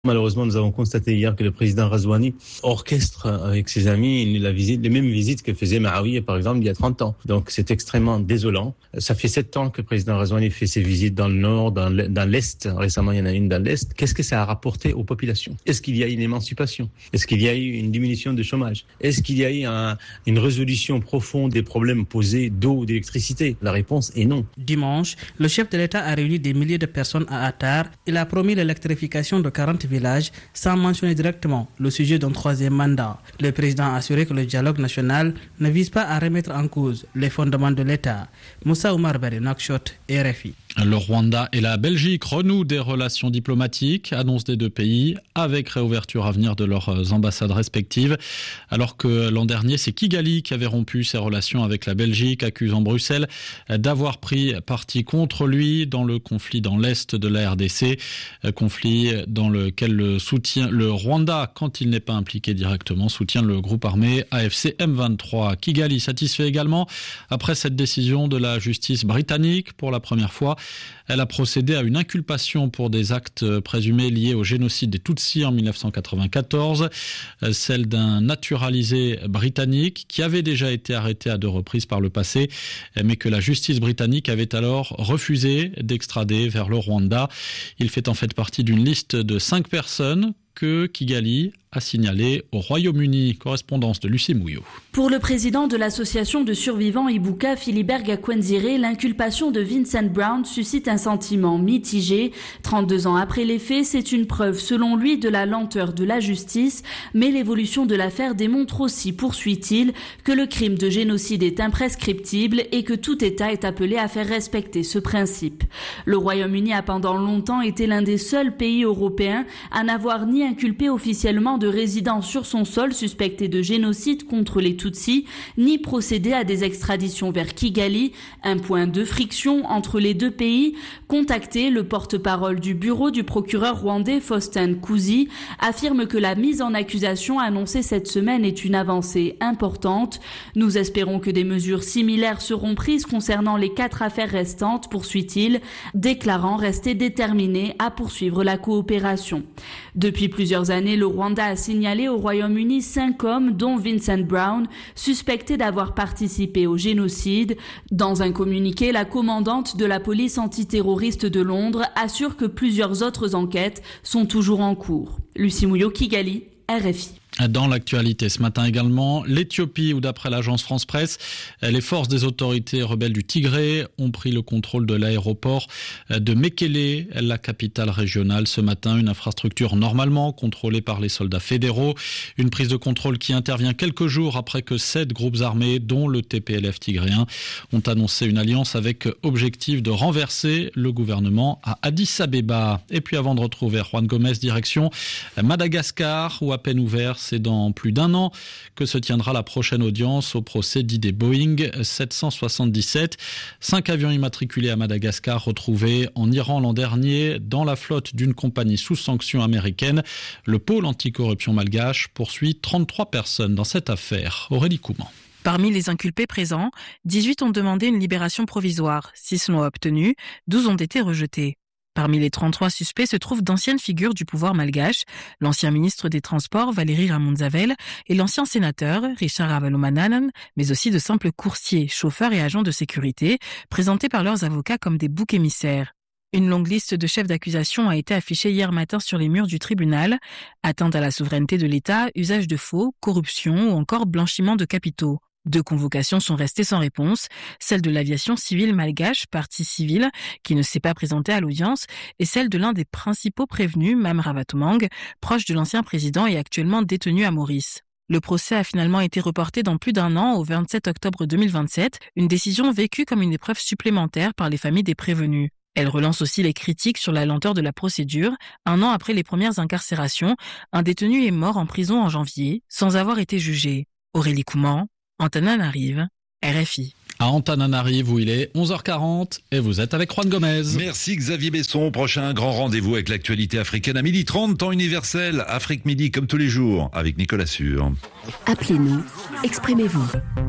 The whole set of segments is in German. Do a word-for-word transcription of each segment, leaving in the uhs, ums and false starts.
Malheureusement, nous avons constaté hier que le président Razouani orchestre avec ses amis la visite, les mêmes visites que faisait Maawiya, par exemple, il y a trente ans. Donc, c'est extrêmement désolant. Ça fait sept ans que le président Razouani fait ses visites dans le nord, dans l'est. Récemment, il y en a une dans l'est. Qu'est-ce que ça a rapporté aux populations? Est-ce qu'il y a eu une émancipation? Est-ce qu'il y a eu une diminution du chômage? Est-ce qu'il y a eu un, une résolution profonde des problèmes posés d'eau, d'électricité? La réponse est non. Dimanche, le chef de l'État a réuni des milliers de personnes à Attar. Il a promis l'électrification de quarante village sans mentionner directement le sujet d'un troisième mandat. Le président a assuré que le dialogue national ne vise pas à remettre en cause les fondements de l'État. Moussa Oumar Bari, Nouakchott, R F I. Le Rwanda et la Belgique renouent des relations diplomatiques, annonce des deux pays, avec réouverture à venir de leurs ambassades respectives. Alors que l'an dernier, c'est Kigali qui avait rompu ses relations avec la Belgique, accusant Bruxelles d'avoir pris parti contre lui dans le conflit dans l'est de la R D C, conflit dans lequel le, soutien, le Rwanda, quand il n'est pas impliqué directement, soutient le groupe armé A F C M vingt-trois. Kigali satisfait également après cette décision de la justice britannique. Pour la première fois, elle a procédé à une inculpation pour des actes présumés liés au génocide des Tutsis en dix-neuf cent quatre-vingt-quatorze, celle d'un naturalisé britannique qui avait déjà été arrêté à deux reprises par le passé, mais que la justice britannique avait alors refusé d'extrader vers le Rwanda. Il fait en fait partie d'une liste de cinq personnes que Kigali a signalé au Royaume-Uni. Correspondance de Lucie Mouillot. Pour le président de l'association de survivants Ibuka, Philibert Gakwenzire, l'inculpation de Vincent Brown suscite un sentiment mitigé. trente-deux ans après les faits, c'est une preuve, selon lui, de la lenteur de la justice. Mais l'évolution de l'affaire démontre aussi, poursuit-il, que le crime de génocide est imprescriptible et que tout État est appelé à faire respecter ce principe. Le Royaume-Uni a pendant longtemps été l'un des seuls pays européens à n'avoir ni inculpé officiellement de résidents sur son sol suspectés de génocide contre les Tutsis, ni procédé à des extraditions vers Kigali, un point de friction entre les deux pays. Contacté, le porte-parole du bureau du procureur rwandais Faustin Kuzi affirme que la mise en accusation annoncée cette semaine est une avancée importante. Nous espérons que des mesures similaires seront prises concernant les quatre affaires restantes, poursuit-il, déclarant rester déterminé à poursuivre la coopération. Depuis plusieurs années, le Rwanda a signalé au Royaume-Uni cinq hommes, dont Vincent Brown, suspectés d'avoir participé au génocide. Dans un communiqué, la commandante de la police antiterroriste de Londres assure que plusieurs autres enquêtes sont toujours en cours. Lucie Mouillot, Kigali, R F I. Dans l'actualité ce matin également, l'Éthiopie, où d'après l'agence France Presse, les forces des autorités rebelles du Tigré ont pris le contrôle de l'aéroport de Mekele, la capitale régionale. Ce matin, une infrastructure normalement contrôlée par les soldats fédéraux. Une prise de contrôle qui intervient quelques jours après que sept groupes armés, dont le T P L F tigréen, ont annoncé une alliance avec objectif de renverser le gouvernement à Addis Abeba. Et puis avant de retrouver Juan Gomez, direction Madagascar, où à peine ouvert, c'est dans plus d'un an que se tiendra la prochaine audience au procès dit des Boeing sept cent soixante-dix-sept. Cinq avions immatriculés à Madagascar retrouvés en Iran l'an dernier dans la flotte d'une compagnie sous sanction américaine. Le pôle anticorruption malgache poursuit trente-trois personnes dans cette affaire. Aurélie Couman. Parmi les inculpés présents, dix-huit ont demandé une libération provisoire. six l'ont obtenue, douze ont été rejetés. Parmi les trente-trois suspects se trouvent d'anciennes figures du pouvoir malgache, l'ancien ministre des Transports Valérie Ramonzavel et l'ancien sénateur Richard Avalomananan, mais aussi de simples coursiers, chauffeurs et agents de sécurité, présentés par leurs avocats comme des boucs émissaires. Une longue liste de chefs d'accusation a été affichée hier matin sur les murs du tribunal. Atteinte à la souveraineté de l'État, usage de faux, corruption ou encore blanchiment de capitaux. Deux convocations sont restées sans réponse, celle de l'aviation civile malgache, partie civile, qui ne s'est pas présentée à l'audience, et celle de l'un des principaux prévenus, Mam Ravatomang, proche de l'ancien président et actuellement détenu à Maurice. Le procès a finalement été reporté dans plus d'un an, au vingt-sept octobre deux mille vingt-sept, une décision vécue comme une épreuve supplémentaire par les familles des prévenus. Elle relance aussi les critiques sur la lenteur de la procédure. Un an après les premières incarcérations, un détenu est mort en prison en janvier, sans avoir été jugé. Aurélie Couman, Antananarive, R F I. À Antananarive où il est onze heures quarante et vous êtes avec Juan Gomez. Merci Xavier Besson. Prochain grand rendez-vous avec l'actualité africaine à midi trente, temps universel, Afrique Midi comme tous les jours avec Nicolas Sûr. Appelez-nous, exprimez-vous.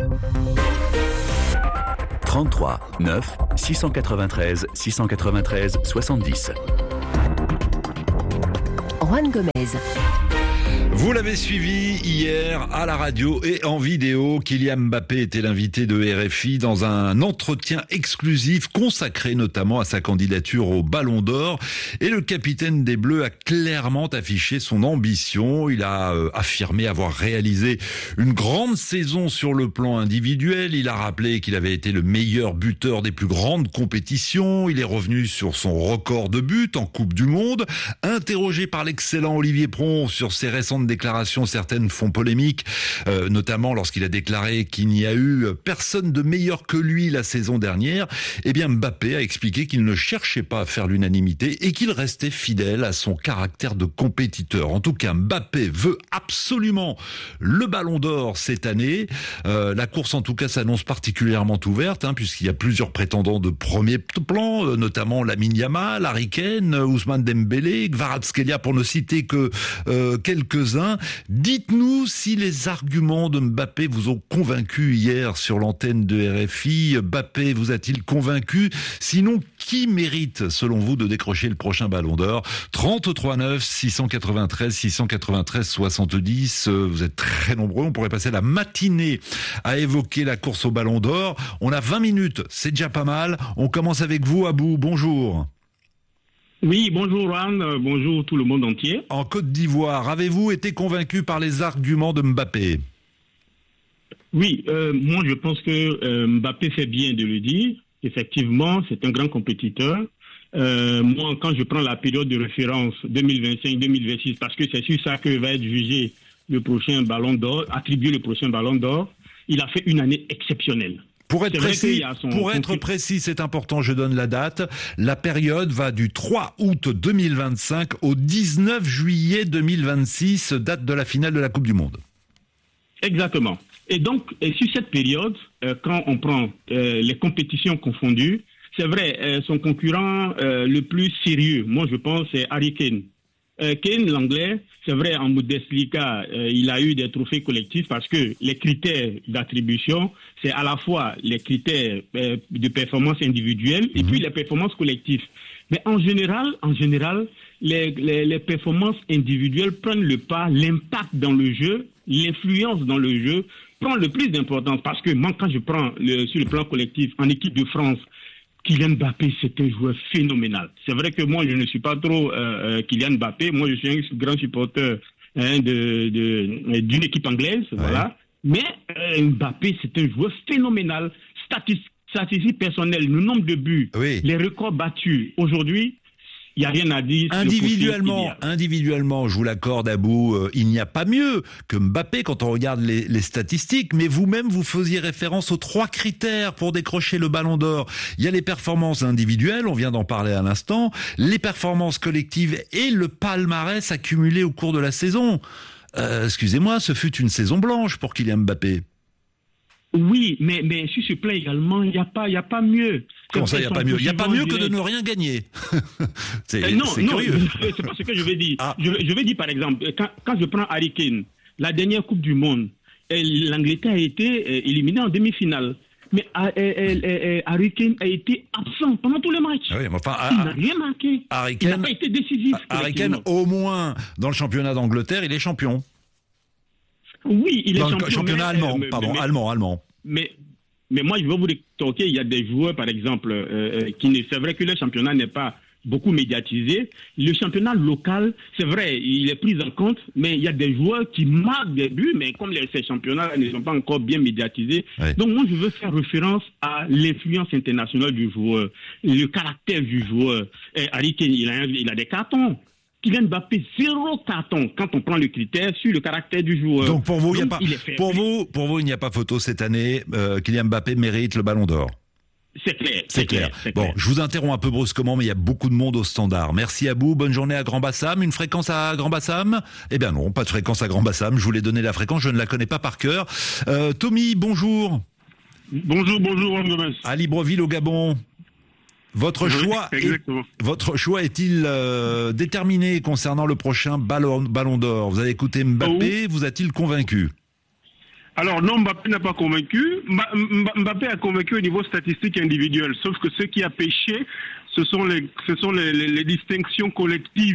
trente-trois neuf six cent quatre-vingt-treize six cent quatre-vingt-treize soixante-dix. Juan Gomez. Vous l'avez suivi hier à la radio et en vidéo. Kylian Mbappé était l'invité de R F I dans un entretien exclusif consacré notamment à sa candidature au Ballon d'Or. Et le capitaine des Bleus a clairement affiché son ambition. Il a euh, affirmé avoir réalisé une grande saison sur le plan individuel. Il a rappelé qu'il avait été le meilleur buteur des plus grandes compétitions. Il est revenu sur son record de buts en Coupe du Monde. Interrogé par l'excellent Olivier Pron sur ses récentes déclarations, certaines font polémique, euh, notamment lorsqu'il a déclaré qu'il n'y a eu personne de meilleur que lui la saison dernière. Eh bien, Mbappé a expliqué qu'il ne cherchait pas à faire l'unanimité et qu'il restait fidèle à son caractère de compétiteur. En tout cas, Mbappé veut absolument le Ballon d'Or cette année. Euh, la course, en tout cas, s'annonce particulièrement ouverte, hein, puisqu'il y a plusieurs prétendants de premier plan, euh, notamment Lamine Yamal, Harry Kane, Ousmane Dembélé, Kvaratskhelia, pour ne citer que euh, quelques-uns. Dites-nous si les arguments de Mbappé vous ont convaincu hier sur l'antenne de R F I. Mbappé vous a-t-il convaincu? Sinon, qui mérite, selon vous, de décrocher le prochain Ballon d'Or? trente-trois neuf, six cent quatre-vingt-treize, six cent quatre-vingt-treize, soixante-dix. Vous êtes très nombreux. On pourrait passer la matinée à évoquer la course au Ballon d'Or. On a vingt minutes. C'est déjà pas mal. On commence avec vous, Abou. Bonjour. Oui, bonjour Juan, euh, bonjour tout le monde entier. En Côte d'Ivoire, avez-vous été convaincu par les arguments de Mbappé? Oui, euh, moi je pense que euh, Mbappé fait bien de le dire. Effectivement, c'est un grand compétiteur. Euh, moi, quand je prends la période de référence deux mille vingt-cinq deux mille vingt-six, parce que c'est sur ça que va être jugé le prochain Ballon d'Or, attribué le prochain Ballon d'Or, il a fait une année exceptionnelle. Pour être précis, pour être précis, c'est important, je donne la date. La période va du trois août deux mille vingt-cinq au dix-neuf juillet deux mille vingt-six, date de la finale de la Coupe du Monde. Exactement. Et donc, et sur cette période, euh, quand on prend euh, les compétitions confondues, c'est vrai, euh, son concurrent euh, le plus sérieux, moi je pense, c'est Harry Kane. Euh, Kane, l'anglais, c'est vrai, en Bundesliga, euh, il a eu des trophées collectifs parce que les critères d'attribution, c'est à la fois les critères euh, de performance individuelle et mmh. puis les performances collectives. Mais en général, en général, les, les, les performances individuelles prennent le pas, l'impact dans le jeu, l'influence dans le jeu prend le plus d'importance parce que moi, quand je prends le, sur le plan collectif, en équipe de France, Kylian Mbappé, c'est un joueur phénoménal. C'est vrai que moi, je ne suis pas trop euh, Kylian Mbappé. Moi, je suis un grand supporter hein, de, de, d'une équipe anglaise, ouais. Voilà. Mais euh, Mbappé, c'est un joueur phénoménal. Statistique, statistique personnelle, le nombre de buts, oui. Les records battus. Aujourd'hui, il n'y a rien à dire. Individuellement, individuellement, je vous l'accorde, Abou, euh, il n'y a pas mieux que Mbappé quand on regarde les, les statistiques, mais vous-même, vous faisiez référence aux trois critères pour décrocher le Ballon d'Or. Il y a les performances individuelles, on vient d'en parler à l'instant, les performances collectives et le palmarès accumulé au cours de la saison. Euh, excusez-moi, ce fut une saison blanche pour Kylian Mbappé. Oui, mais, mais sur ce plan également, il n'y a pas, il n'y a pas mieux. Comment ça, il n'y a pas mieux? Il n'y a pas mieux que de ne rien gagner. c'est, euh, non, c'est non, curieux. C'est pas ce que je vais dire. Ah. Je, je vais dire par exemple, quand, quand je prends Harry Kane, la dernière Coupe du Monde, l'Angleterre a été éliminée en demi-finale. Mais Harry Kane a été absent pendant tous les matchs. Ah oui, mais enfin, il n'a rien marqué. Harry Kane, il n'a pas été décisif. Harry Kane, au moins, dans le championnat d'Angleterre, il est champion. Oui, il est dans champion. Le championnat mais, allemand, mais, pardon, mais, allemand, allemand. Mais, mais moi, je vais vous toquer, il y a des joueurs, par exemple, euh, qui ne, c'est vrai que le championnat n'est pas beaucoup médiatisé. Le championnat local, c'est vrai, il est pris en compte, mais il y a des joueurs qui marquent des buts, mais comme les, ces championnats ne sont pas encore bien médiatisés. Ouais. Donc moi, je veux faire référence à l'influence internationale du joueur, le caractère du joueur. Et Harry Kane, il a, il a des cartons. Kylian Mbappé, zéro carton quand on prend le critère sur le caractère du joueur. Donc pour vous, Donc, il, y a pas, il pour vous, pour vous, il n'y a pas photo cette année. Euh, Kylian Mbappé mérite le Ballon d'Or. C'est clair. C'est, c'est clair. clair. C'est bon, clair. Je vous interromps un peu brusquement, mais il y a beaucoup de monde au standard. Merci à vous. Bonne journée à Grand-Bassam. Une fréquence à Grand-Bassam? Eh bien non, pas de fréquence à Grand-Bassam. Je voulais donner la fréquence, je ne la connais pas par cœur. Euh, Tommy, bonjour. Bonjour, bonjour, Gomez. À Libreville, au Gabon. Votre choix, est, votre choix est-il euh, déterminé concernant le prochain ballon, ballon d'or? Vous avez écouté Mbappé, oh. Vous a-t-il convaincu? Alors non, Mbappé n'a pas convaincu. Mbappé a convaincu au niveau statistique individuel. Sauf que ce qui a pêché, ce sont les, ce sont les, les, les distinctions collectives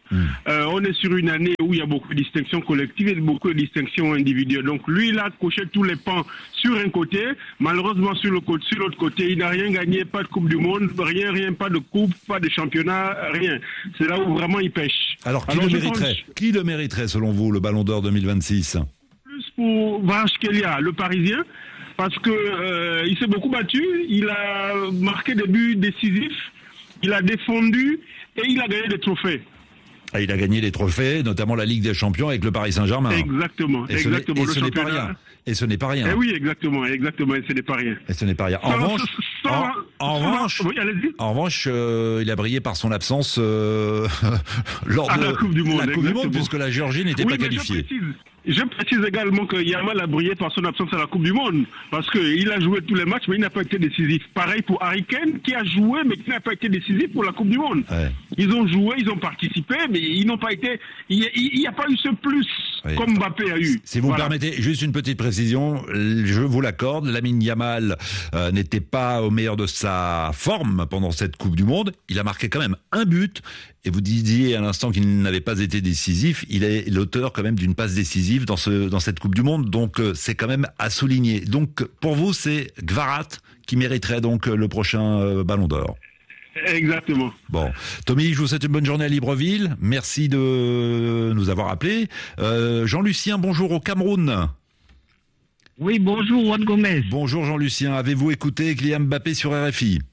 Mmh. Euh, on est sur une année où il y a beaucoup de distinctions collectives et beaucoup de distinctions individuelles. Donc lui, il a coché tous les pans sur un côté. Malheureusement, sur le côté, sur l'autre côté, il n'a rien gagné, pas de Coupe du Monde, rien, rien, pas de coupe, pas de championnat, rien. C'est là où vraiment il pêche. Alors qui Alors, le mériterait pense... Qui le mériterait selon vous, le Ballon d'Or deux mille vingt-six? Plus pour Kvaratskhelia, le Parisien, parce que euh, il s'est beaucoup battu, il a marqué des buts décisifs, il a défendu et il a gagné des trophées. Et il a gagné des trophées, notamment la Ligue des Champions avec le Paris Saint-Germain. Exactement, et exactement. Ce n'est pas rien. Et ce n'est pas rien. Eh oui, exactement, exactement. Et ce n'est pas rien. Et ce n'est pas rien. En sans, revanche, sans, en, en sans, revanche, oui, en revanche, euh, il a brillé par son absence euh, lors à de la Coupe du Monde, la Coupe du Monde, puisque la Géorgie n'était oui, pas qualifiée. Je précise, je précise également que Yamal a brillé par son absence à la Coupe du Monde, parce qu'il a joué tous les matchs, mais il n'a pas été décisif. Pareil pour Harry Kane, qui a joué, mais qui n'a pas été décisif pour la Coupe du Monde. Ouais. Ils ont joué, ils ont participé, mais ils n'ont pas été. Il n'y a pas eu ce plus oui. comme Mbappé a eu. Si vous voilà. me permettez, juste une petite précision, je vous l'accorde, Lamine Yamal euh, n'était pas au meilleur de sa forme pendant cette Coupe du Monde. Il a marqué quand même un but. Et vous disiez à l'instant qu'il n'avait pas été décisif. Il est l'auteur quand même d'une passe décisive dans ce dans cette Coupe du Monde. Donc euh, c'est quand même à souligner. Donc pour vous, c'est Kvarat qui mériterait donc le prochain euh, Ballon d'Or. Exactement. Bon, Tommy, je vous souhaite une bonne journée à Libreville. Merci de nous avoir appelés. Euh, Jean-Lucien, bonjour au Cameroun. Oui, bonjour Juan Gomez. Bonjour Jean-Lucien. Avez-vous écouté Kylian Mbappé sur R F I?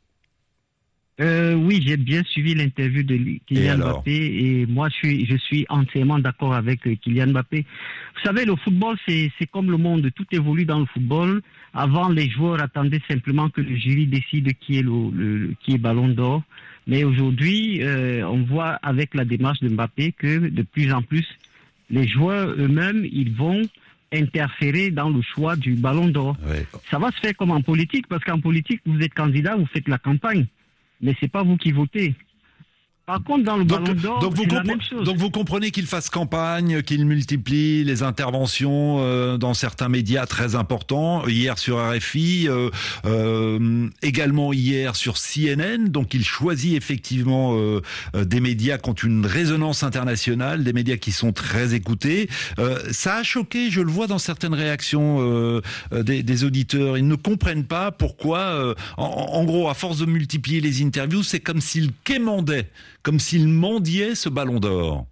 Euh, oui, j'ai bien suivi l'interview de Kylian Mbappé et moi je suis, je suis entièrement d'accord avec Kylian Mbappé. Vous savez, le football c'est, c'est comme le monde, tout évolue dans le football. Avant, les joueurs attendaient simplement que le jury décide qui est le, le qui est Ballon d'Or. Mais aujourd'hui, euh, on voit avec la démarche de Mbappé que de plus en plus, les joueurs eux-mêmes, ils vont interférer dans le choix du Ballon d'Or. Ouais. Ça va se faire comme en politique, parce qu'en politique, vous êtes candidat, vous faites la campagne. Mais c'est pas vous qui votez. Par contre, dans le donc, Ballon d'Or, donc c'est vous la même chose. Donc vous comprenez qu'il fasse campagne, qu'il multiplie les interventions euh, dans certains médias très importants. Hier sur R F I, euh, euh, également hier sur C N N. Donc il choisit effectivement euh, euh, des médias qui ont une résonance internationale, des médias qui sont très écoutés. Euh, ça a choqué, je le vois dans certaines réactions euh, euh, des, des auditeurs. Ils ne comprennent pas pourquoi, euh, en, en gros, à force de multiplier les interviews, c'est comme s'ils quémandaient, comme s'il mendiait ce Ballon d'Or.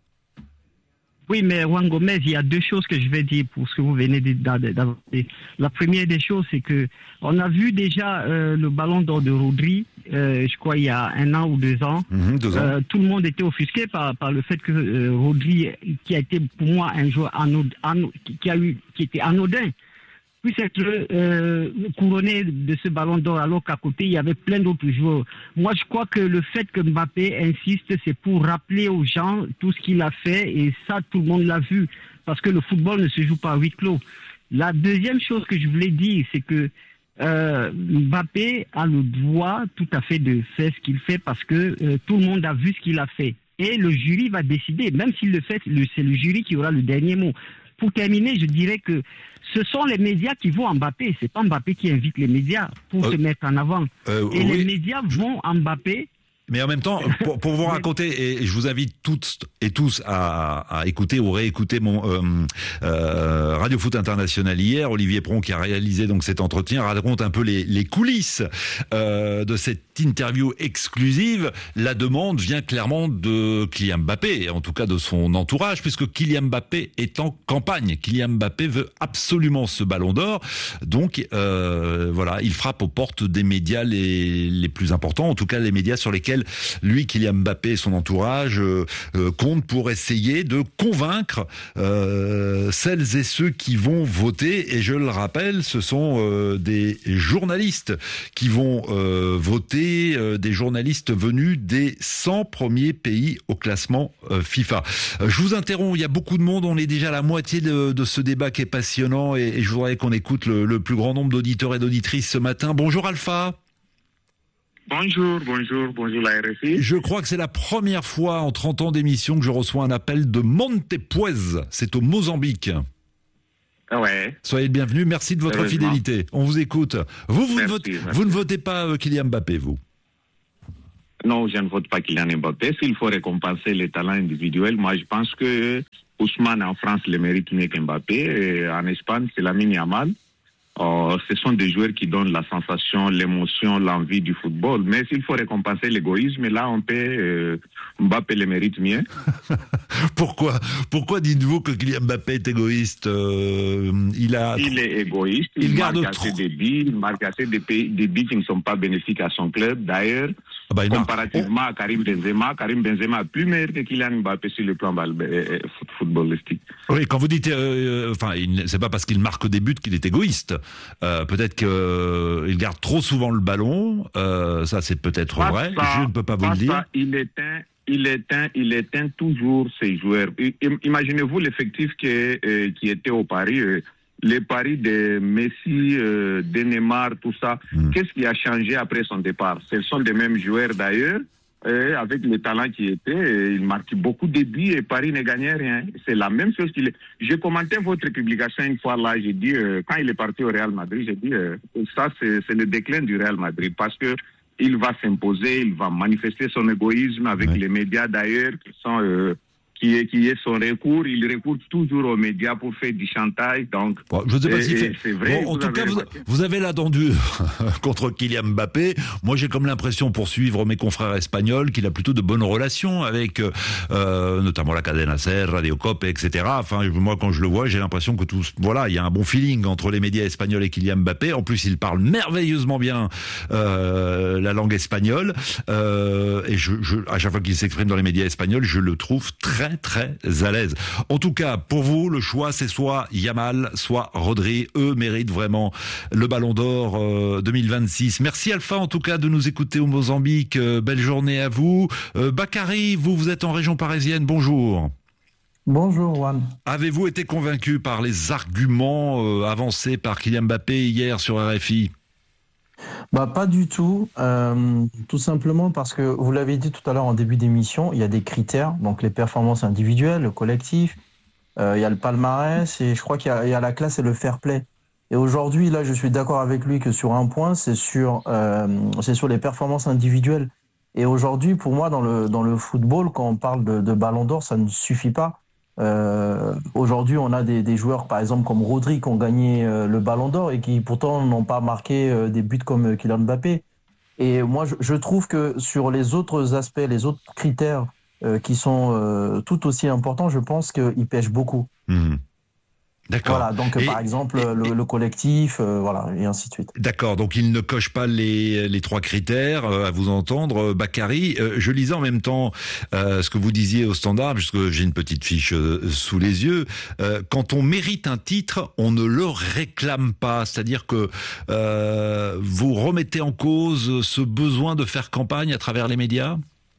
Oui, mais Juan Gomez, il y a deux choses que je vais dire pour ce que vous venez d'avancer. La première des choses, c'est que on a vu déjà euh, le Ballon d'Or de Rodri, euh, je crois il y a un an ou deux ans. Mmh, deux ans. Euh, tout le monde était offusqué par, par le fait que euh, Rodri, qui a été pour moi un joueur anod, anod, qui, qui a eu, qui était anodin, puisse être euh, couronné de ce Ballon d'Or, alors qu'à côté, il y avait plein d'autres joueurs. Moi, je crois que le fait que Mbappé insiste, c'est pour rappeler aux gens tout ce qu'il a fait, et ça, tout le monde l'a vu, parce que le football ne se joue pas à huis clos. La deuxième chose que je voulais dire, c'est que euh, Mbappé a le droit tout à fait de faire ce qu'il fait, parce que euh, tout le monde a vu ce qu'il a fait. Et le jury va décider, même s'il le fait, le, c'est le jury qui aura le dernier mot. Pour terminer, je dirais que ce sont les médias qui vont à Mbappé. C'est pas Mbappé qui invite les médias pour euh, se mettre en avant. Euh, et oui. Les médias vont à Mbappé. Mais en même temps, pour, pour vous raconter, et je vous invite toutes et tous à, à écouter ou réécouter mon euh, euh, Radio Foot International hier. Olivier Pron, qui a réalisé donc cet entretien, raconte un peu les, les coulisses euh, de cette interview exclusive. La demande vient clairement de Kylian Mbappé, en tout cas de son entourage, puisque Kylian Mbappé est en campagne. Kylian Mbappé veut absolument ce Ballon d'Or. Donc euh, voilà, il frappe aux portes des médias les, les plus importants, en tout cas les médias sur lesquels lui, Kylian Mbappé et son entourage euh, euh, comptent pour essayer de convaincre euh, celles et ceux qui vont voter. Et je le rappelle, ce sont euh, des journalistes qui vont euh, voter, euh, des journalistes venus des cent premiers pays au classement euh, FIFA. Euh, je vous interromps, il y a beaucoup de monde, on est déjà à la moitié de, de ce débat qui est passionnant, et, et je voudrais qu'on écoute le, le plus grand nombre d'auditeurs et d'auditrices ce matin. Bonjour Alpha. Bonjour, bonjour, bonjour la R F I. Je crois que c'est la première fois en trente ans d'émission que je reçois un appel de Montepuez. C'est au Mozambique. Ouais. Soyez le bienvenu, merci de votre fidélité. On vous écoute. Vous, vous, merci, ne, votez, vous ne votez pas euh, Kylian Mbappé, vous? Non, je ne vote pas Kylian Mbappé. S'il faut récompenser les talents individuels, moi je pense que Ousmane en France le mérite mieux qu'Mbappé. Et en Espagne, c'est Lamine Yamal. Oh, ce sont des joueurs qui donnent la sensation, l'émotion, l'envie du football. Mais s'il faut récompenser l'égoïsme, là, on peut... Euh, Mbappé le mérite mieux. Pourquoi Pourquoi dites-vous que Kylian Mbappé est égoïste? euh, Il a... Il est égoïste. Il, il marque garde assez trop... des billes. Il marque assez des, pays, des billes qui ne sont pas bénéfiques à son club. D'ailleurs, ah bah, comparativement a... à Karim Benzema, Karim Benzema est plus meilleur que Kylian Mbappé sur le plan footballistique. Oui, quand vous dites... Euh, enfin, c'est pas parce qu'il marque des buts qu'il est égoïste. Euh, peut-être qu'il euh, garde trop souvent le ballon. Euh, ça, c'est peut-être pas vrai. Ça, je ne peux pas vous le dire. Ça, il éteint... Il éteint, il éteint toujours ses joueurs. Imaginez-vous l'effectif qui, euh, qui était au Paris, euh, les paris de Messi, euh, de Neymar, tout ça. Mm. Qu'est-ce qui a changé après son départ? Ce sont les mêmes joueurs d'ailleurs, euh, avec le talent qui était. Euh, il marquait beaucoup de buts et Paris ne gagnait rien. C'est la même chose qu'il est. J'ai commenté votre publication une fois là, j'ai dit, euh, quand il est parti au Real Madrid, j'ai dit, euh, ça c'est, c'est le déclin du Real Madrid parce que il va s'imposer, il va manifester son égoïsme avec oui. les médias d'ailleurs qui sont euh, qui est qui est son recours. Il recourt toujours aux médias pour faire du chantage. Donc, bon, je ne sais pas si fait... c'est vrai. Bon, en tout cas, vous, vous avez la dent dure contre Kylian Mbappé. Moi, j'ai comme l'impression, pour suivre mes confrères espagnols, qu'il a plutôt de bonnes relations avec, euh, notamment la Cadena Ser, Radio Cope, et cetera. Enfin, moi, quand je le vois, j'ai l'impression que tout, voilà, il y a un bon feeling entre les médias espagnols et Kylian Mbappé. En plus, il parle merveilleusement bien euh, la langue espagnole. Euh, et je, je, à chaque fois qu'il s'exprime dans les médias espagnols, je le trouve très très à l'aise. En tout cas, pour vous, le choix, c'est soit Yamal, soit Rodri. Eux méritent vraiment le Ballon d'Or euh, deux mille vingt-six. Merci Alpha, en tout cas, de nous écouter au Mozambique. Euh, belle journée à vous. Euh, Bakary, vous, vous êtes en région parisienne. Bonjour. Bonjour, Juan. Avez-vous été convaincu par les arguments euh, avancés par Kylian Mbappé hier sur R F I? Bah, pas du tout, euh, tout simplement parce que, vous l'avez dit tout à l'heure en début d'émission, il y a des critères, donc les performances individuelles, le collectif, euh, il y a le palmarès, et je crois qu'il y a, il y a la classe et le fair play. Et aujourd'hui, là, je suis d'accord avec lui que sur un point, c'est sur, euh, c'est sur les performances individuelles. Et aujourd'hui, pour moi, dans le, dans le football, quand on parle de, de Ballon d'Or, ça ne suffit pas. Euh, aujourd'hui, on a des, des joueurs, par exemple, comme Rodri, qui ont gagné euh, le Ballon d'Or et qui, pourtant, n'ont pas marqué euh, des buts comme euh, Kylian Mbappé. Et moi, je, je trouve que sur les autres aspects, les autres critères euh, qui sont euh, tout aussi importants, je pense qu'ils pêchent beaucoup. Mmh. D'accord. Voilà, donc et, par exemple et, le, le collectif, euh, voilà, et ainsi de suite. D'accord, donc il ne coche pas les, les trois critères, euh, à vous entendre, Bakary. Euh, je lisais en même temps euh, ce que vous disiez au Standard, puisque j'ai une petite fiche euh, sous les yeux. Euh, quand on mérite un titre, on ne le réclame pas, c'est-à-dire que euh, vous remettez en cause ce besoin de faire campagne à travers les médias,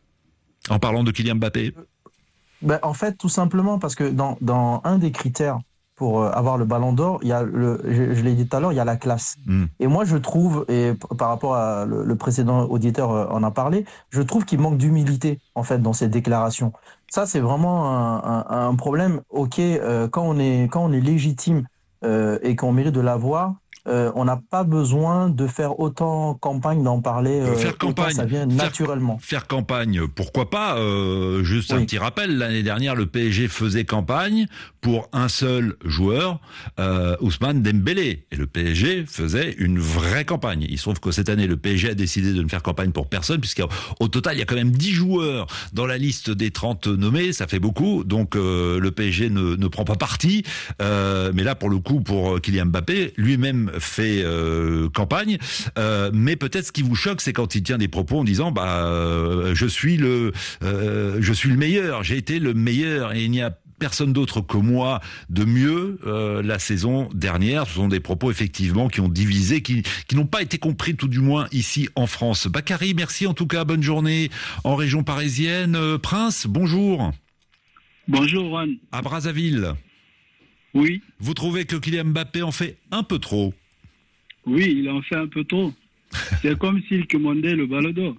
en parlant de Kylian Mbappé. Ben, en fait, tout simplement parce que dans, dans un des critères pour avoir le Ballon d'Or, il y a le, je, je l'ai dit tout à l'heure, il y a la classe. Mmh. Et moi, je trouve, et par rapport à le, le précédent auditeur en a parlé, je trouve qu'il manque d'humilité, en fait, dans ces déclarations. Ça, c'est vraiment un, un, un problème. Ok, euh, quand on est, quand on est légitime euh, et qu'on mérite de l'avoir, Euh, on n'a pas besoin de faire autant campagne, d'en parler. Euh, faire campagne, ça vient naturellement. Faire, faire campagne, pourquoi pas euh, Juste oui. un petit rappel, l'année dernière, le P S G faisait campagne pour un seul joueur, euh, Ousmane Dembélé. Et le P S G faisait une vraie campagne. Il se trouve que cette année, le P S G a décidé de ne faire campagne pour personne, puisqu'au total, il y a quand même dix joueurs dans la liste des trente nommés. Ça fait beaucoup. Donc, euh, le P S G ne, ne prend pas parti. Euh, mais là, pour le coup, pour Kylian Mbappé, lui-même fait euh, campagne, euh, mais peut-être ce qui vous choque, c'est quand il tient des propos en disant bah euh, je suis le euh, je suis le meilleur, j'ai été le meilleur et il n'y a personne d'autre que moi de mieux euh, la saison dernière. Ce sont des propos effectivement qui ont divisé, qui qui n'ont pas été compris tout du moins ici en France. Bakary, merci en tout cas, bonne journée en région parisienne. Euh, Prince, bonjour. Bonjour Juan. À Brazzaville. Oui. Vous trouvez que Kylian Mbappé en fait un peu trop? Oui, il en fait un peu trop. C'est comme s'il commandait le Ballon d'Or.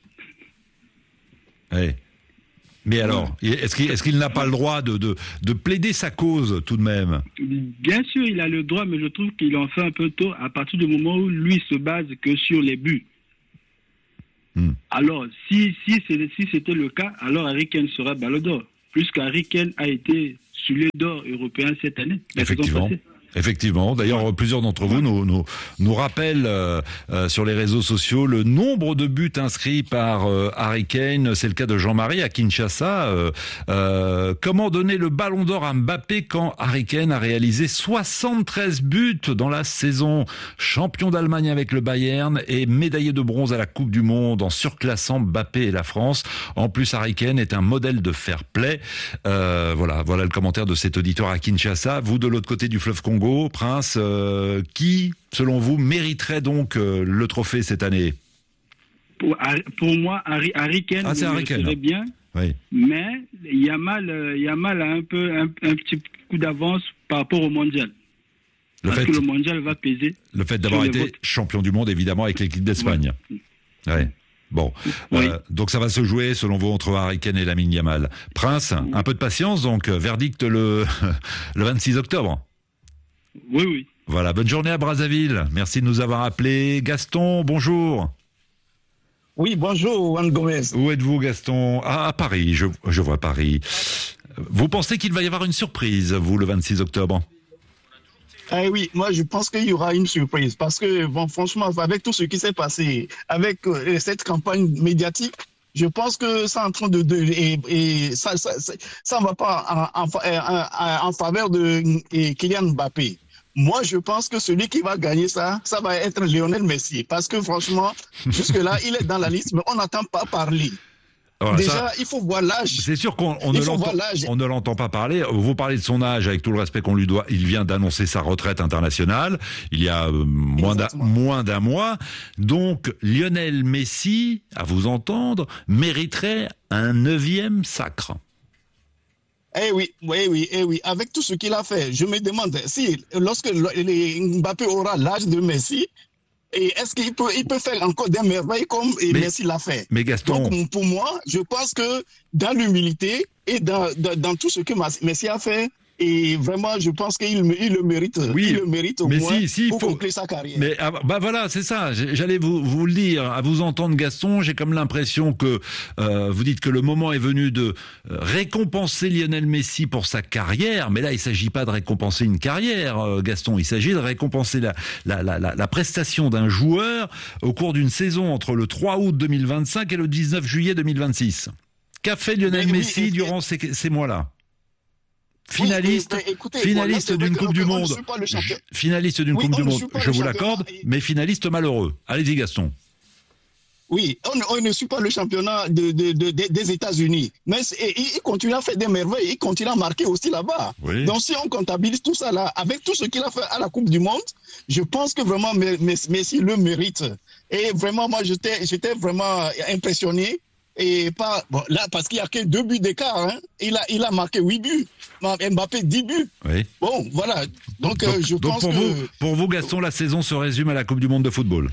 Oui. Mais alors, est-ce qu'il, est-ce qu'il n'a pas le droit de, de, de plaider sa cause tout de même? Bien sûr, il a le droit, mais je trouve qu'il en fait un peu trop à partir du moment où lui se base que sur les buts. Hmm. Alors, si, si, c'est, si c'était le cas, alors Harry Kane sera Ballon d'Or, puisque Harry Kane a été soulier d'or européen cette année. Effectivement. Effectivement. D'ailleurs, plusieurs d'entre vous nous, nous, nous rappellent euh, euh, sur les réseaux sociaux le nombre de buts inscrits par euh, Harry Kane. C'est le cas de Jean-Marie à Kinshasa. Euh, euh, comment donner le ballon d'or à Mbappé quand Harry Kane a réalisé soixante-treize buts dans la saison? Champion d'Allemagne avec le Bayern et médaillé de bronze à la Coupe du Monde en surclassant Mbappé et la France. En plus, Harry Kane est un modèle de fair play. Euh, voilà, voilà le commentaire de cet auditeur à Kinshasa. Vous, de l'autre côté du fleuve Congo, Prince, euh, qui, selon vous, mériterait donc euh, le trophée cette année? Pour, pour moi, Harry, Harry Kane ah, c'est Harry Kane, serait bien, oui. Mais Yamal, Yamal a un, peu, un, un petit coup d'avance par rapport au mondial. Le Parce fait, que le mondial va peser. Le fait d'avoir été votes. champion du monde, évidemment, avec l'équipe d'Espagne. Oui. Ouais. Bon, oui. euh, donc ça va se jouer, selon vous, entre Harry Kane et Lamine Yamal. Prince, oui. un peu de patience, donc verdict le, le vingt-six octobre. Oui, oui. Voilà, bonne journée à Brazzaville. Merci de nous avoir appelés. Gaston, bonjour. Oui, bonjour, Juan Gomez. Où êtes-vous, Gaston? Ah, à Paris, je, je vois Paris. Vous pensez qu'il va y avoir une surprise, vous, le vingt-six octobre? Eh oui, moi je pense qu'il y aura une surprise parce que, bon, franchement, avec tout ce qui s'est passé, avec euh, cette campagne médiatique, je pense que c'est en train de, de et, et ça, ça, ça, ça ne va pas en, en, en, en faveur de et Kylian Mbappé. Moi, je pense que celui qui va gagner ça, ça va être Lionel Messi, parce que franchement, jusque-là, il est dans la liste, mais on n'entend pas parler. Alors, déjà, ça, il faut voir l'âge. C'est sûr qu'on on ne, l'entend, on ne l'entend pas parler. Vous parlez de son âge, avec tout le respect qu'on lui doit. Il vient d'annoncer sa retraite internationale il y a euh, moins, d'un, moins d'un mois. Donc, Lionel Messi, à vous entendre, mériterait un neuvième sacre. Eh oui, oui, oui, eh oui. Avec tout ce qu'il a fait, je me demande si, lorsque Mbappé aura l'âge de Messi, et est-ce qu'il peut, il peut faire encore des merveilles comme mais, Messi l'a fait? Mais Gaston... Donc, pour moi, je pense que dans l'humilité et dans, dans, dans tout ce que Messi a fait, et vraiment, je pense qu'il il le mérite. Oui, il le mérite au mais moins si, si, pour faut... conclure sa carrière. Mais ah, bah voilà, c'est ça. J'allais vous, vous le dire. À vous entendre, Gaston, j'ai comme l'impression que euh, vous dites que le moment est venu de récompenser Lionel Messi pour sa carrière. Mais là, il s'agit pas de récompenser une carrière, euh, Gaston. Il s'agit de récompenser la, la, la, la, la prestation d'un joueur au cours d'une saison entre le trois août deux mille vingt-cinq et le dix-neuf juillet deux mille vingt-six. Qu'a fait Lionel mais, Messi oui, durant ces, ces mois-là? Finaliste, oui, écoutez, finaliste voilà, d'une Coupe du Monde. Finaliste d'une oui, Coupe du Monde, je vous l'accorde, et... mais finaliste malheureux. Allez-y, Gaston. Oui, on, on ne suit pas le championnat de, de, de, de, des États-Unis. Mais et, il continue à faire des merveilles, il continue à marquer aussi là-bas. Oui. Donc, si on comptabilise tout ça là, avec tout ce qu'il a fait à la Coupe du Monde, je pense que vraiment Messi le mérite. Et vraiment, moi, j'étais, j'étais vraiment impressionné. Et pas, bon, là, parce qu'il n'y a que deux buts d'écart, hein. Il a, il a marqué huit buts. Mbappé, dix buts. Oui. Bon, voilà. Donc, donc, euh, je donc pense pour que... Vous, pour vous, Gaston, la saison se résume à la Coupe du Monde de football.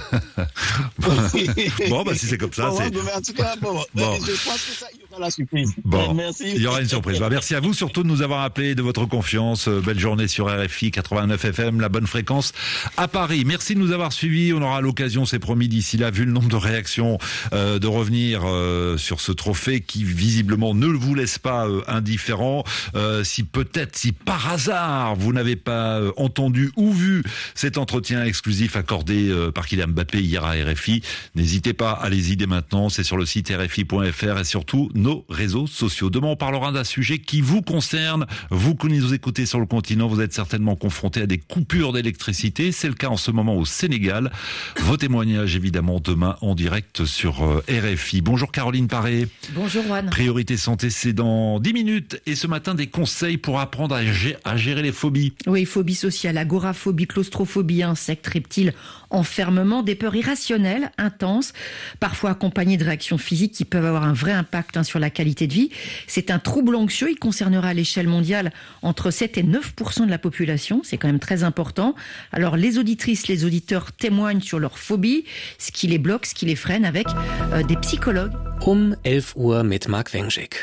Bon, bah, si c'est comme ça, bon, c'est... Mais en tout cas, bon, bon. Je pense que ça, il y aura la surprise. Bon, merci. Il y aura une surprise. Bah, merci à vous, surtout de nous avoir appelé, de votre confiance. Belle journée sur R F I quatre-vingt-neuf F M, la bonne fréquence à Paris. Merci de nous avoir suivis. On aura l'occasion, c'est promis, d'ici là, vu le nombre de réactions, euh, de revenir euh, sur ce trophée qui, visiblement, ne vous laisse pas euh, indifférent. Euh, si peut-être, si par hasard, vous n'avez pas euh, entendu ou vu cet entretien exclusif accordé euh, par Kylian Mbappé hier à R F I, n'hésitez pas, allez-y dès maintenant. C'est sur le site R F I point F R et surtout nos réseaux sociaux. Demain, on parlera d'un sujet qui vous concerne. Vous qui nous écoutez sur le continent, vous êtes certainement confrontés à des coupures d'électricité. C'est le cas en ce moment au Sénégal. Vos témoignages, évidemment, demain en direct sur euh, R F I. Bonjour Caroline Paré. Bonjour Juan. Priorité santé, c'est dans dix minutes. Et ce matin, des conseils pour apprendre à gérer, à gérer les phobies. Oui, phobie sociale, agoraphobie, claustrophobie, insectes, reptiles, enfermement, des peurs irrationnelles, intenses, parfois accompagnées de réactions physiques qui peuvent avoir un vrai impact hein, sur la qualité de vie. C'est un trouble anxieux, il concernera à l'échelle mondiale entre sept et neuf pour cent de la population, c'est quand même très important. Alors les auditrices, les auditeurs témoignent sur leur phobie, ce qui les bloque, ce qui les freine avec euh, des psychologues. Um elf Uhr mit Marc Wenschik.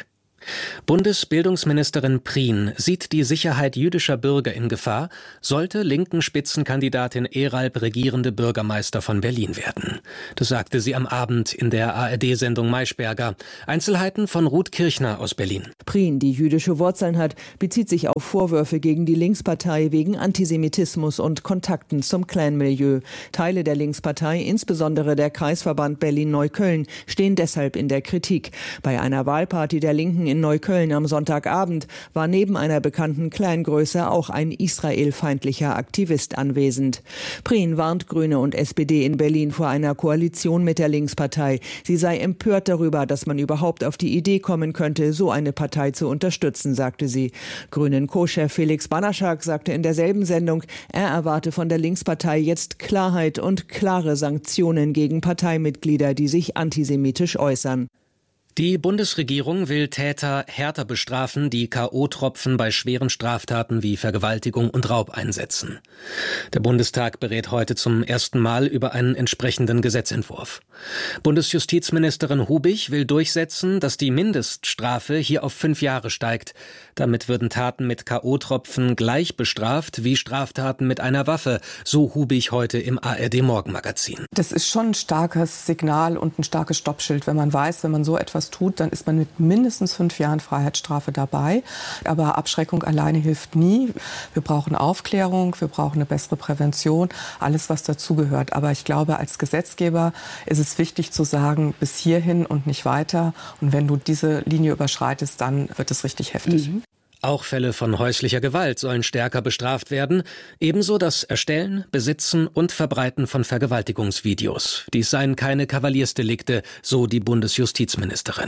Bundesbildungsministerin Prien sieht die Sicherheit jüdischer Bürger in Gefahr, sollte linken Spitzenkandidatin Eralb regierende Bürgermeister von Berlin werden. Das sagte sie am Abend in der A R D-Sendung Maischberger. Einzelheiten von Ruth Kirchner aus Berlin. Prien, die jüdische Wurzeln hat, bezieht sich auf Vorwürfe gegen die Linkspartei wegen Antisemitismus und Kontakten zum Clan-Milieu. Teile der Linkspartei, insbesondere der Kreisverband Berlin-Neukölln, stehen deshalb in der Kritik. Bei einer Wahlparty der Linken in Neukölln am Sonntagabend war neben einer bekannten Clangröße auch ein israelfeindlicher Aktivist anwesend. Prien warnt Grüne und S P D in Berlin vor einer Koalition mit der Linkspartei. Sie sei empört darüber, dass man überhaupt auf die Idee kommen könnte, so eine Partei zu unterstützen, sagte sie. Grünen-Co-Chef Felix Banaschak sagte in derselben Sendung, er erwarte von der Linkspartei jetzt Klarheit und klare Sanktionen gegen Parteimitglieder, die sich antisemitisch äußern. Die Bundesregierung will Täter härter bestrafen, die K O-Tropfen bei schweren Straftaten wie Vergewaltigung und Raub einsetzen. Der Bundestag berät heute zum ersten Mal über einen entsprechenden Gesetzentwurf. Bundesjustizministerin Hubig will durchsetzen, dass die Mindeststrafe hier auf fünf Jahre steigt. Damit würden Taten mit K O-Tropfen gleich bestraft wie Straftaten mit einer Waffe, so Hubig heute im A R D-Morgenmagazin. Das ist schon ein starkes Signal und ein starkes Stoppschild, wenn man weiß, wenn man so etwas tut, dann ist man mit mindestens fünf Jahren Freiheitsstrafe dabei. Aber Abschreckung alleine hilft nie. Wir brauchen Aufklärung, wir brauchen eine bessere Prävention, alles, was dazugehört. Aber ich glaube, als Gesetzgeber ist es wichtig zu sagen, bis hierhin und nicht weiter. Und wenn du diese Linie überschreitest, dann wird es richtig heftig. Mhm. Auch Fälle von häuslicher Gewalt sollen stärker bestraft werden, ebenso das Erstellen, Besitzen und Verbreiten von Vergewaltigungsvideos. Dies seien keine Kavaliersdelikte, so die Bundesjustizministerin.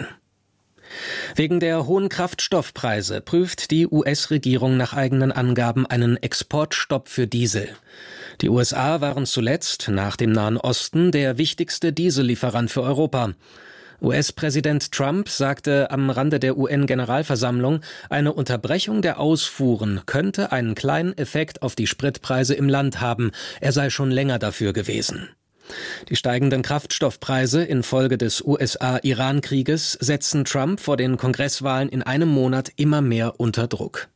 Wegen der hohen Kraftstoffpreise prüft die U S-Regierung nach eigenen Angaben einen Exportstopp für Diesel. Die U S A waren zuletzt, nach dem Nahen Osten, der wichtigste Diesellieferant für Europa. U S-Präsident Trump sagte am Rande der U N-Generalversammlung, eine Unterbrechung der Ausfuhren könnte einen kleinen Effekt auf die Spritpreise im Land haben. Er sei schon länger dafür gewesen. Die steigenden Kraftstoffpreise infolge des U S A-Iran-Krieges setzen Trump vor den Kongresswahlen in einem Monat immer mehr unter Druck.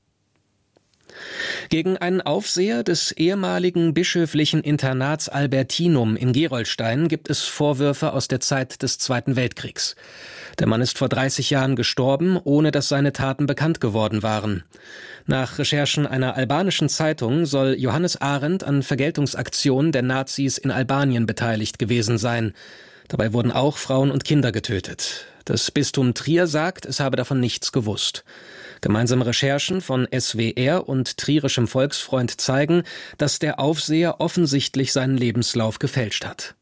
Gegen einen Aufseher des ehemaligen bischöflichen Internats Albertinum in Gerolstein gibt es Vorwürfe aus der Zeit des Zweiten Weltkriegs. Der Mann ist vor dreißig Jahren gestorben, ohne dass seine Taten bekannt geworden waren. Nach Recherchen einer albanischen Zeitung soll Johannes Arendt an Vergeltungsaktionen der Nazis in Albanien beteiligt gewesen sein. Dabei wurden auch Frauen und Kinder getötet. Das Bistum Trier sagt, es habe davon nichts gewusst. Gemeinsame Recherchen von S W R und Trierischem Volksfreund zeigen, dass der Aufseher offensichtlich seinen Lebenslauf gefälscht hat.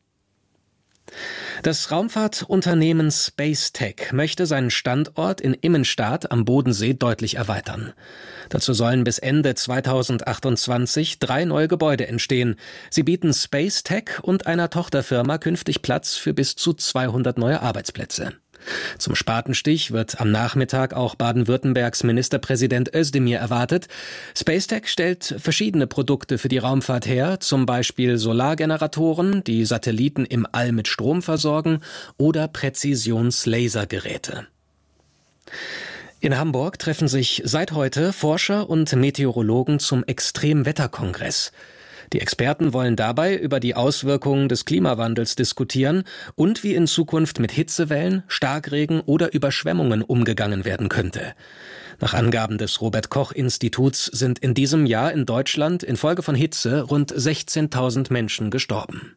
Das Raumfahrtunternehmen Spacetech möchte seinen Standort in Immenstaad am Bodensee deutlich erweitern. Dazu sollen bis Ende zweitausendachtundzwanzig drei neue Gebäude entstehen. Sie bieten Spacetech und einer Tochterfirma künftig Platz für bis zu zweihundert neue Arbeitsplätze. Zum Spatenstich wird am Nachmittag auch Baden-Württembergs Ministerpräsident Özdemir erwartet. Spacetech stellt verschiedene Produkte für die Raumfahrt her, zum Beispiel Solargeneratoren, die Satelliten im All mit Strom versorgen, oder Präzisions-Lasergeräte. In Hamburg treffen sich seit heute Forscher und Meteorologen zum Extremwetterkongress. Die Experten wollen dabei über die Auswirkungen des Klimawandels diskutieren und wie in Zukunft mit Hitzewellen, Starkregen oder Überschwemmungen umgegangen werden könnte. Nach Angaben des Robert-Koch-Instituts sind in diesem Jahr in Deutschland infolge von Hitze rund sechzehntausend Menschen gestorben.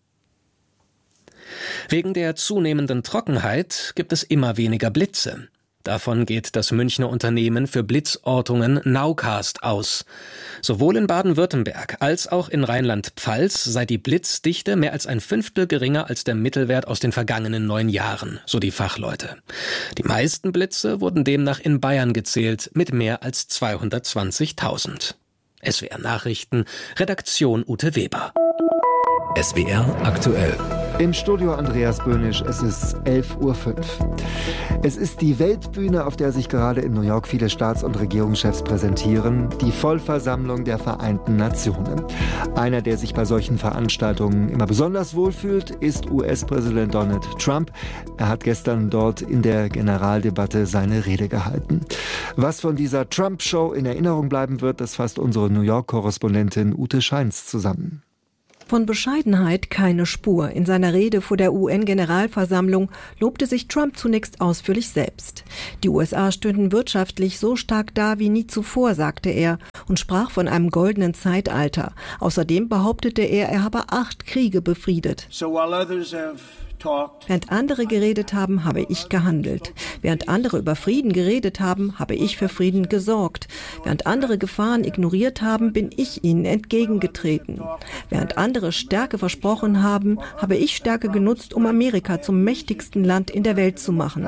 Wegen der zunehmenden Trockenheit gibt es immer weniger Blitze. Davon geht das Münchner Unternehmen für Blitzortungen Nowcast aus. Sowohl in Baden-Württemberg als auch in Rheinland-Pfalz sei die Blitzdichte mehr als ein Fünftel geringer als der Mittelwert aus den vergangenen neun Jahren, so die Fachleute. Die meisten Blitze wurden demnach in Bayern gezählt, mit mehr als zweihundertzwanzigtausend. S W R Nachrichten, Redaktion Ute Weber. S W R aktuell. Im Studio Andreas Böhnisch, es ist elf Uhr fünf. Es ist die Weltbühne, auf der sich gerade in New York viele Staats- und Regierungschefs präsentieren, die Vollversammlung der Vereinten Nationen. Einer, der sich bei solchen Veranstaltungen immer besonders wohlfühlt, ist U S-Präsident Donald Trump. Er hat gestern dort in der Generaldebatte seine Rede gehalten. Was von dieser Trump-Show in Erinnerung bleiben wird, das fasst unsere New York-Korrespondentin Ute Scheins zusammen. Von Bescheidenheit keine Spur. In seiner Rede vor der U N-Generalversammlung lobte sich Trump zunächst ausführlich selbst. Die U S A stünden wirtschaftlich so stark da wie nie zuvor, sagte er und sprach von einem goldenen Zeitalter. Außerdem behauptete er, er habe acht Kriege befriedet. So while others have Während andere geredet haben, habe ich gehandelt. Während andere über Frieden geredet haben, habe ich für Frieden gesorgt. Während andere Gefahren ignoriert haben, bin ich ihnen entgegengetreten. Während andere Stärke versprochen haben, habe ich Stärke genutzt, um Amerika zum mächtigsten Land in der Welt zu machen.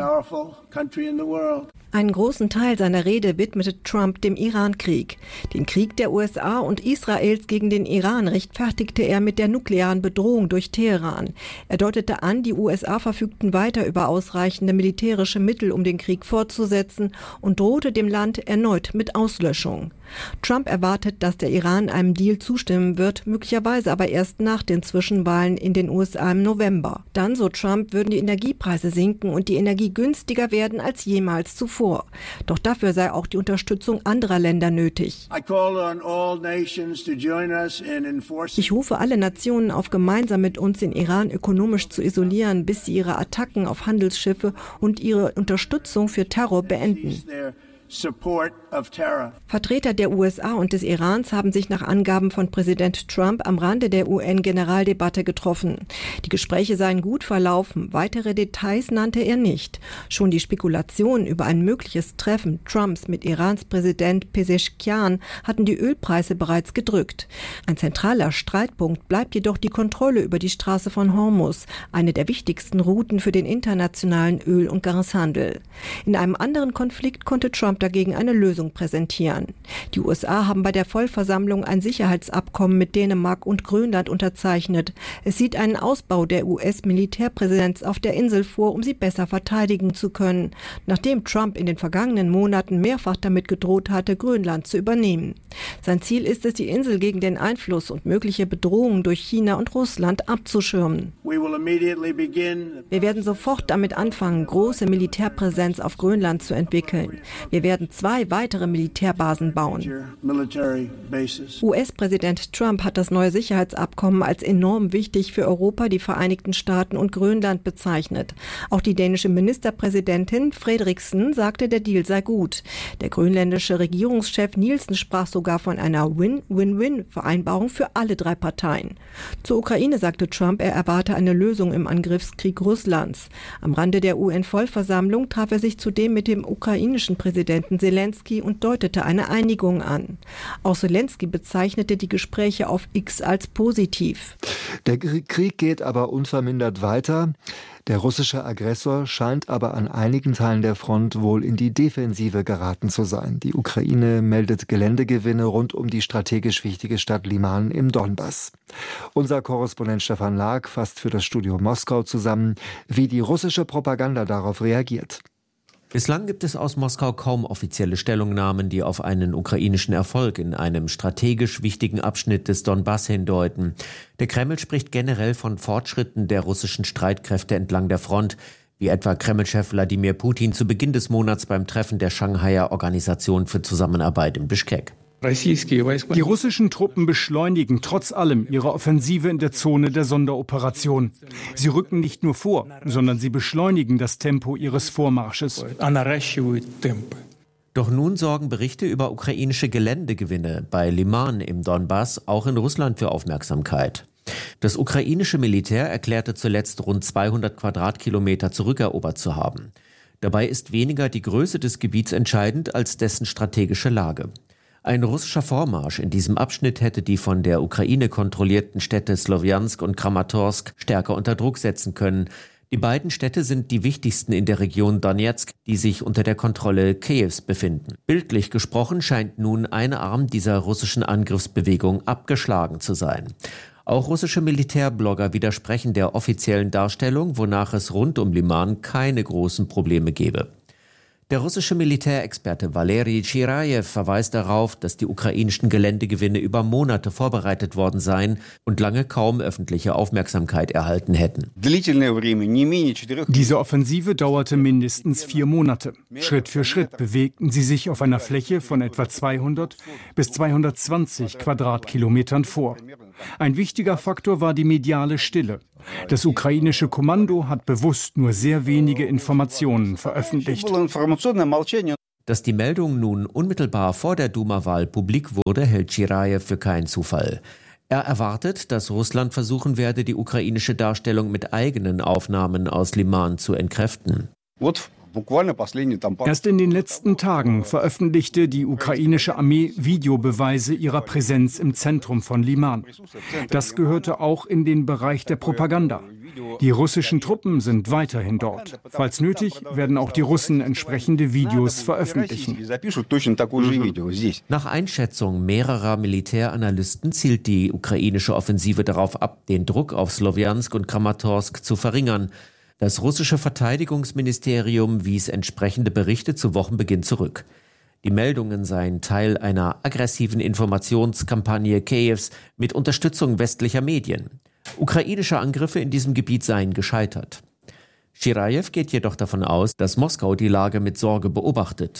Einen großen Teil seiner Rede widmete Trump dem Iran-Krieg. Den Krieg der U S A und Israels gegen den Iran rechtfertigte er mit der nuklearen Bedrohung durch Teheran. Er deutete an, die U S A verfügten weiter über ausreichende militärische Mittel, um den Krieg fortzusetzen, und drohte dem Land erneut mit Auslöschung. Trump erwartet, dass der Iran einem Deal zustimmen wird, möglicherweise aber erst nach den Zwischenwahlen in den U S A im November. Dann, so Trump, würden die Energiepreise sinken und die Energie günstiger werden als jemals zuvor. Doch dafür sei auch die Unterstützung anderer Länder nötig. Ich rufe alle Nationen auf, gemeinsam mit uns den Iran ökonomisch zu isolieren, bis sie ihre Attacken auf Handelsschiffe und ihre Unterstützung für Terror beenden. Vertreter der U S A und des Irans haben sich nach Angaben von Präsident Trump am Rande der U N-Generaldebatte getroffen. Die Gespräche seien gut verlaufen. Weitere Details nannte er nicht. Schon die Spekulationen über ein mögliches Treffen Trumps mit Irans Präsident Pezeshkian hatten die Ölpreise bereits gedrückt. Ein zentraler Streitpunkt bleibt jedoch die Kontrolle über die Straße von Hormuz, eine der wichtigsten Routen für den internationalen Öl- und Gashandel. In einem anderen Konflikt konnte Trump dagegen eine Lösung präsentieren. Die U S A haben bei der Vollversammlung ein Sicherheitsabkommen mit Dänemark und Grönland unterzeichnet. Es sieht einen Ausbau der U S-Militärpräsenz auf der Insel vor, um sie besser verteidigen zu können, nachdem Trump in den vergangenen Monaten mehrfach damit gedroht hatte, Grönland zu übernehmen. Sein Ziel ist es, die Insel gegen den Einfluss und mögliche Bedrohungen durch China und Russland abzuschirmen. Wir werden sofort damit anfangen, große Militärpräsenz auf Grönland zu entwickeln. Wir werden zwei weitere Militärbasen bauen. U S-Präsident Trump hat das neue Sicherheitsabkommen als enorm wichtig für Europa, die Vereinigten Staaten und Grönland bezeichnet. Auch die dänische Ministerpräsidentin Frederiksen sagte, der Deal sei gut. Der grönländische Regierungschef Nielsen sprach sogar von einer Win-Win-Win-Vereinbarung für alle drei Parteien. Zur Ukraine sagte Trump, er erwarte eine Lösung im Angriffskrieg Russlands. Am Rande der U N-Vollversammlung traf er sich zudem mit dem ukrainischen Präsidenten Zelensky und deutete eine Einigung an. Auch Zelensky bezeichnete die Gespräche auf X als positiv. Der Krieg geht aber unvermindert weiter. Der russische Aggressor scheint aber an einigen Teilen der Front wohl in die Defensive geraten zu sein. Die Ukraine meldet Geländegewinne rund um die strategisch wichtige Stadt Liman im Donbass. Unser Korrespondent Stefan Lag fasst für das Studio Moskau zusammen, wie die russische Propaganda darauf reagiert. Bislang gibt es aus Moskau kaum offizielle Stellungnahmen, die auf einen ukrainischen Erfolg in einem strategisch wichtigen Abschnitt des Donbass hindeuten. Der Kreml spricht generell von Fortschritten der russischen Streitkräfte entlang der Front, wie etwa Kreml-Chef Wladimir Putin zu Beginn des Monats beim Treffen der Shanghaier Organisation für Zusammenarbeit in Bischkek. Die russischen Truppen beschleunigen trotz allem ihre Offensive in der Zone der Sonderoperation. Sie rücken nicht nur vor, sondern sie beschleunigen das Tempo ihres Vormarsches. Doch nun sorgen Berichte über ukrainische Geländegewinne bei Liman im Donbass auch in Russland für Aufmerksamkeit. Das ukrainische Militär erklärte zuletzt rund zweihundert Quadratkilometer zurückerobert zu haben. Dabei ist weniger die Größe des Gebiets entscheidend als dessen strategische Lage. Ein russischer Vormarsch in diesem Abschnitt hätte die von der Ukraine kontrollierten Städte Slowjansk und Kramatorsk stärker unter Druck setzen können. Die beiden Städte sind die wichtigsten in der Region Donetsk, die sich unter der Kontrolle Kiews befinden. Bildlich gesprochen scheint nun ein Arm dieser russischen Angriffsbewegung abgeschlagen zu sein. Auch russische Militärblogger widersprechen der offiziellen Darstellung, wonach es rund um Liman keine großen Probleme gebe. Der russische Militärexperte Valeri Chirajew verweist darauf, dass die ukrainischen Geländegewinne über Monate vorbereitet worden seien und lange kaum öffentliche Aufmerksamkeit erhalten hätten. Diese Offensive dauerte mindestens vier Monate. Schritt für Schritt bewegten sie sich auf einer Fläche von etwa zweihundert bis zweihundertzwanzig Quadratkilometern vor. Ein wichtiger Faktor war die mediale Stille. Das ukrainische Kommando hat bewusst nur sehr wenige Informationen veröffentlicht. Dass die Meldung nun unmittelbar vor der Duma-Wahl publik wurde, hält Chirajew für keinen Zufall. Er erwartet, dass Russland versuchen werde, die ukrainische Darstellung mit eigenen Aufnahmen aus Liman zu entkräften. Erst in den letzten Tagen veröffentlichte die ukrainische Armee Videobeweise ihrer Präsenz im Zentrum von Liman. Das gehörte auch in den Bereich der Propaganda. Die russischen Truppen sind weiterhin dort. Falls nötig, werden auch die Russen entsprechende Videos veröffentlichen. Nach Einschätzung mehrerer Militäranalysten zielt die ukrainische Offensive darauf ab, den Druck auf Slowjansk und Kramatorsk zu verringern. Das russische Verteidigungsministerium wies entsprechende Berichte zu Wochenbeginn zurück. Die Meldungen seien Teil einer aggressiven Informationskampagne Kiews mit Unterstützung westlicher Medien. Ukrainische Angriffe in diesem Gebiet seien gescheitert. Chirajew geht jedoch davon aus, dass Moskau die Lage mit Sorge beobachtet.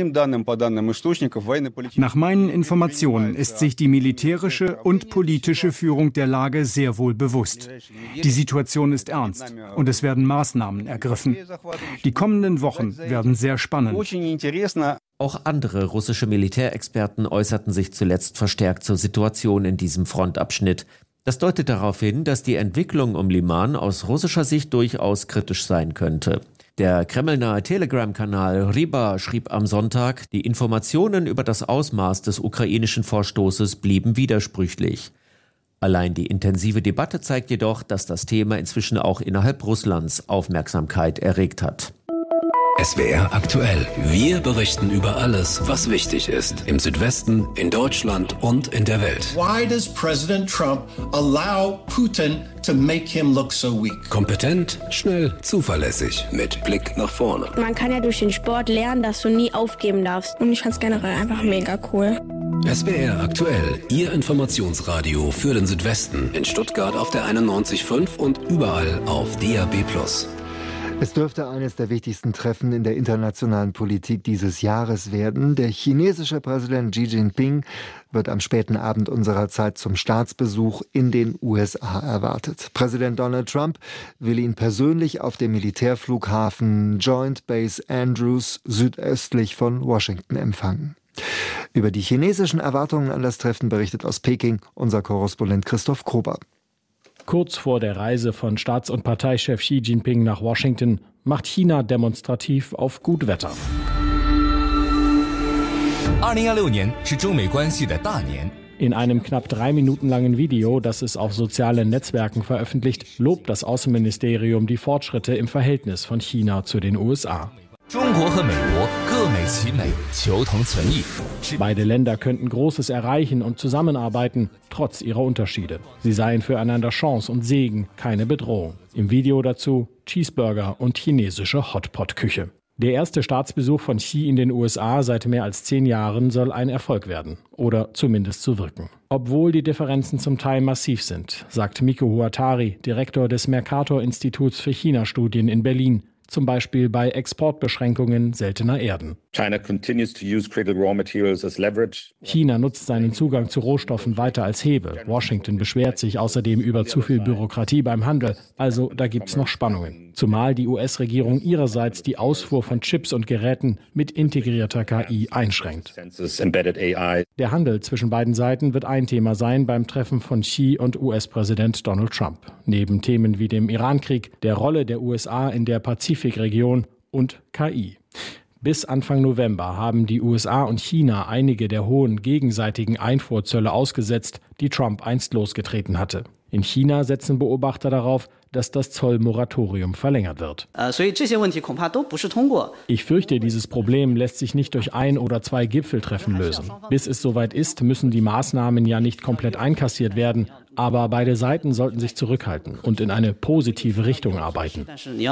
Nach meinen Informationen ist sich die militärische und politische Führung der Lage sehr wohl bewusst. Die Situation ist ernst und es werden Maßnahmen ergriffen. Die kommenden Wochen werden sehr spannend. Auch andere russische Militärexperten äußerten sich zuletzt verstärkt zur Situation in diesem Frontabschnitt. Das deutet darauf hin, dass die Entwicklung um Liman aus russischer Sicht durchaus kritisch sein könnte. Der kremlnahe Telegram-Kanal Ryba schrieb am Sonntag, die Informationen über das Ausmaß des ukrainischen Vorstoßes blieben widersprüchlich. Allein die intensive Debatte zeigt jedoch, dass das Thema inzwischen auch innerhalb Russlands Aufmerksamkeit erregt hat. S W R aktuell. Wir berichten über alles, was wichtig ist. Im Südwesten, in Deutschland und in der Welt. Why does President Trump allow Putin to make him look so weak? Kompetent, schnell, zuverlässig, mit Blick nach vorne. Man kann ja durch den Sport lernen, dass du nie aufgeben darfst. Und ich fand's generell einfach mega cool. S W R aktuell, Ihr Informationsradio für den Südwesten. In Stuttgart auf der einundneunzig Komma fünf und überall auf D A B plus. Es dürfte eines der wichtigsten Treffen in der internationalen Politik dieses Jahres werden. Der chinesische Präsident Xi Jinping wird am späten Abend unserer Zeit zum Staatsbesuch in den U S A erwartet. Präsident Donald Trump will ihn persönlich auf dem Militärflughafen Joint Base Andrews südöstlich von Washington empfangen. Über die chinesischen Erwartungen an das Treffen berichtet aus Peking unser Korrespondent Christoph Krober. Kurz vor der Reise von Staats- und Parteichef Xi Jinping nach Washington macht China demonstrativ auf gut Wetter. In einem knapp drei Minuten langen Video, das es auf sozialen Netzwerken veröffentlicht, lobt das Außenministerium die Fortschritte im Verhältnis von China zu den U S A. Beide Länder könnten Großes erreichen und zusammenarbeiten, trotz ihrer Unterschiede. Sie seien füreinander Chance und Segen, keine Bedrohung. Im Video dazu Cheeseburger und chinesische Hotpot-Küche. Der erste Staatsbesuch von Xi in den U S A seit mehr als zehn Jahren soll ein Erfolg werden. Oder zumindest so wirken. Obwohl die Differenzen zum Teil massiv sind, sagt Miko Huatari, Direktor des Mercator-Instituts für China-Studien in Berlin. Zum Beispiel bei Exportbeschränkungen seltener Erden. China nutzt seinen Zugang zu Rohstoffen weiter als Hebel. Washington beschwert sich außerdem über zu viel Bürokratie beim Handel. Also da gibt's noch Spannungen. Zumal die U S-Regierung ihrerseits die Ausfuhr von Chips und Geräten mit integrierter K I einschränkt. Der Handel zwischen beiden Seiten wird ein Thema sein beim Treffen von Xi und U S-Präsident Donald Trump. Neben Themen wie dem Irankrieg, der Rolle der U S A in der Pazifikregion und K I. Bis Anfang November haben die U S A und China einige der hohen gegenseitigen Einfuhrzölle ausgesetzt, die Trump einst losgetreten hatte. In China setzen Beobachter darauf, dass das Zollmoratorium verlängert wird. Ich fürchte, dieses Problem lässt sich nicht durch ein oder zwei Gipfeltreffen lösen. Bis es soweit ist, müssen die Maßnahmen ja nicht komplett einkassiert werden, Aber beide Seiten sollten sich zurückhalten und in eine positive Richtung arbeiten,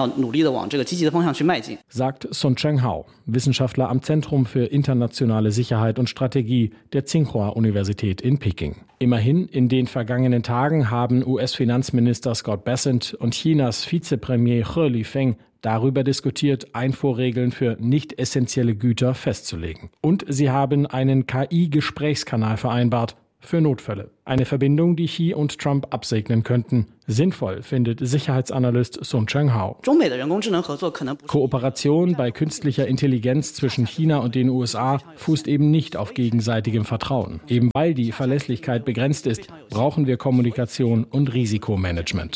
sagt Sun Cheng-hao, Wissenschaftler am Zentrum für internationale Sicherheit und Strategie der Tsinghua-Universität in Peking. Immerhin, in den vergangenen Tagen haben U S-Finanzminister Scott Bessent und Chinas Vizepremier He Lifeng darüber diskutiert, Einfuhrregeln für nicht essentielle Güter festzulegen. Und sie haben einen K I-Gesprächskanal vereinbart für Notfälle. Eine Verbindung, die Xi und Trump absegnen könnten. Sinnvoll findet Sicherheitsanalyst Sun Cheng-hao. Kooperation bei künstlicher Intelligenz zwischen China und den U S A fußt eben nicht auf gegenseitigem Vertrauen. Eben weil die Verlässlichkeit begrenzt ist, brauchen wir Kommunikation und Risikomanagement.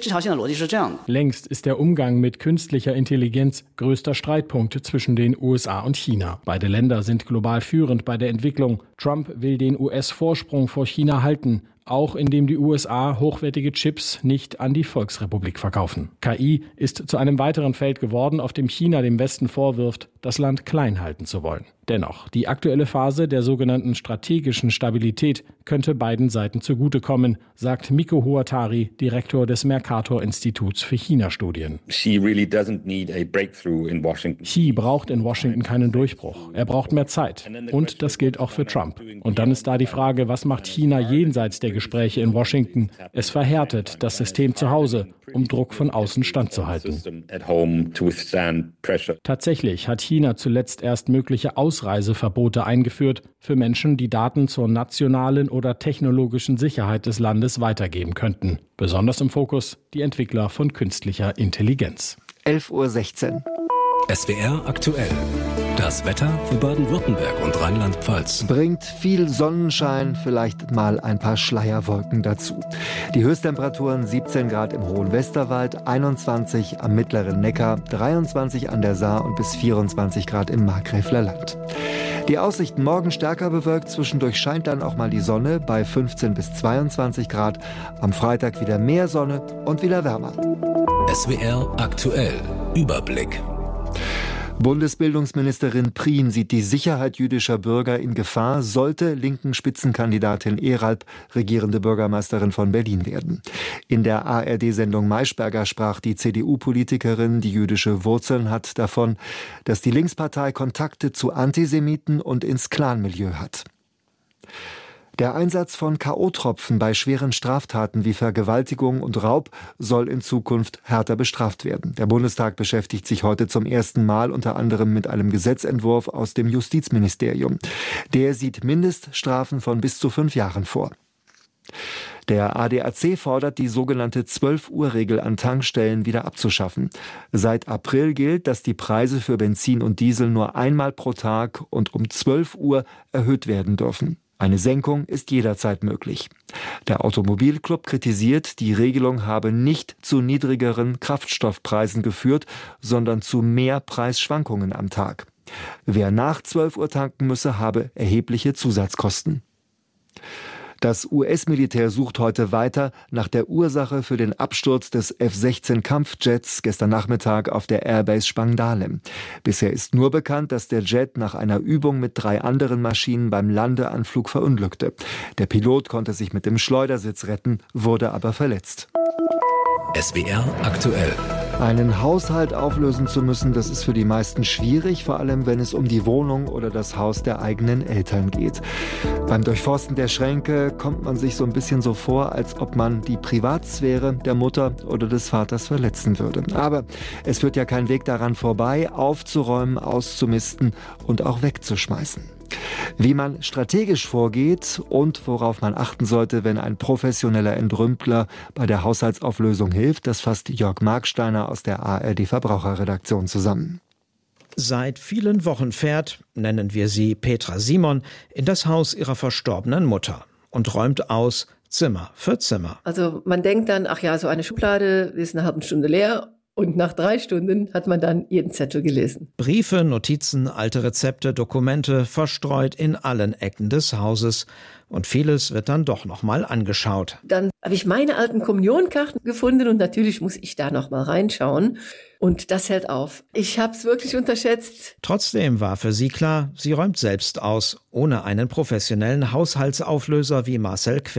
Längst ist der Umgang mit künstlicher Intelligenz größter Streitpunkt zwischen den U S A und China. Beide Länder sind global führend bei der Entwicklung. Trump will den U S-Vorsprung vor China halten, auch indem die U S A hochwertige Chips nicht an die Volksrepublik verkaufen. K I ist zu einem weiteren Feld geworden, auf dem China dem Westen vorwirft, das Land klein halten zu wollen. Dennoch, die aktuelle Phase der sogenannten strategischen Stabilität könnte beiden Seiten zugutekommen, sagt Miko Huatari, Direktor des Mercator-Instituts für China-Studien. Xi really doesn't need a breakthrough in Washington. Xi braucht in Washington keinen Durchbruch. Er braucht mehr Zeit. Und das gilt auch für Trump. Und dann ist da die Frage, was macht China jenseits der Gespräche in Washington? Es verhärtet das System zu Hause, um Druck von außen standzuhalten. Tatsächlich hat China zuletzt erst mögliche Ausreiseverbote eingeführt für Menschen, die Daten zur nationalen oder technologischen Sicherheit des Landes weitergeben könnten. Besonders im Fokus die Entwickler von künstlicher Intelligenz. elf Uhr sechzehn. S W R aktuell. Das Wetter für Baden-Württemberg und Rheinland-Pfalz. Bringt viel Sonnenschein, vielleicht mal ein paar Schleierwolken dazu. Die Höchsttemperaturen siebzehn Grad im Hohen Westerwald, einundzwanzig am Mittleren Neckar, dreiundzwanzig an der Saar und bis vierundzwanzig Grad im Markgräfler Land. Die Aussichten morgen stärker bewölkt, zwischendurch scheint dann auch mal die Sonne bei fünfzehn bis zweiundzwanzig Grad. Am Freitag wieder mehr Sonne und wieder wärmer. S W R aktuell. Überblick. Bundesbildungsministerin Prien sieht die Sicherheit jüdischer Bürger in Gefahr, sollte linken Spitzenkandidatin Eralp regierende Bürgermeisterin von Berlin werden. In der A R D-Sendung Maischberger sprach die C D U-Politikerin, die jüdische Wurzeln hat, davon, dass die Linkspartei Kontakte zu Antisemiten und ins Clanmilieu hat. Der Einsatz von K O-Tropfen bei schweren Straftaten wie Vergewaltigung und Raub soll in Zukunft härter bestraft werden. Der Bundestag beschäftigt sich heute zum ersten Mal unter anderem mit einem Gesetzentwurf aus dem Justizministerium. Der sieht Mindeststrafen von bis zu fünf Jahren vor. Der A D A C fordert, die sogenannte zwölf-Uhr-Regel an Tankstellen wieder abzuschaffen. Seit April gilt, dass die Preise für Benzin und Diesel nur einmal pro Tag und um zwölf Uhr erhöht werden dürfen. Eine Senkung ist jederzeit möglich. Der Automobilclub kritisiert, die Regelung habe nicht zu niedrigeren Kraftstoffpreisen geführt, sondern zu mehr Preisschwankungen am Tag. Wer nach zwölf Uhr tanken müsse, habe erhebliche Zusatzkosten. Das U S-Militär sucht heute weiter nach der Ursache für den Absturz des F sechzehn Kampfjets gestern Nachmittag auf der Airbase Spangdahlem. Bisher ist nur bekannt, dass der Jet nach einer Übung mit drei anderen Maschinen beim Landeanflug verunglückte. Der Pilot konnte sich mit dem Schleudersitz retten, wurde aber verletzt. S W R aktuell. Einen Haushalt auflösen zu müssen, das ist für die meisten schwierig, vor allem wenn es um die Wohnung oder das Haus der eigenen Eltern geht. Beim Durchforsten der Schränke kommt man sich so ein bisschen so vor, als ob man die Privatsphäre der Mutter oder des Vaters verletzen würde. Aber es führt ja kein Weg daran vorbei, aufzuräumen, auszumisten und auch wegzuschmeißen. Wie man strategisch vorgeht und worauf man achten sollte, wenn ein professioneller Entrümpler bei der Haushaltsauflösung hilft, das fasst Jörg Marksteiner aus der A R D Verbraucherredaktion zusammen. Seit vielen Wochen fährt, nennen wir sie Petra Simon, in das Haus ihrer verstorbenen Mutter und räumt aus Zimmer für Zimmer. Also man denkt dann, ach ja, so eine Schublade ist eine halbe Stunde leer. Und nach drei Stunden hat man dann jeden Zettel gelesen. Briefe, Notizen, alte Rezepte, Dokumente verstreut in allen Ecken des Hauses. Und vieles wird dann doch noch mal angeschaut. Dann habe ich meine alten Kommunionkarten gefunden und natürlich muss ich da noch mal reinschauen. Und das hält auf. Ich habe es wirklich unterschätzt. Trotzdem war für sie klar, sie räumt selbst aus, ohne einen professionellen Haushaltsauflöser wie Marcel Querl.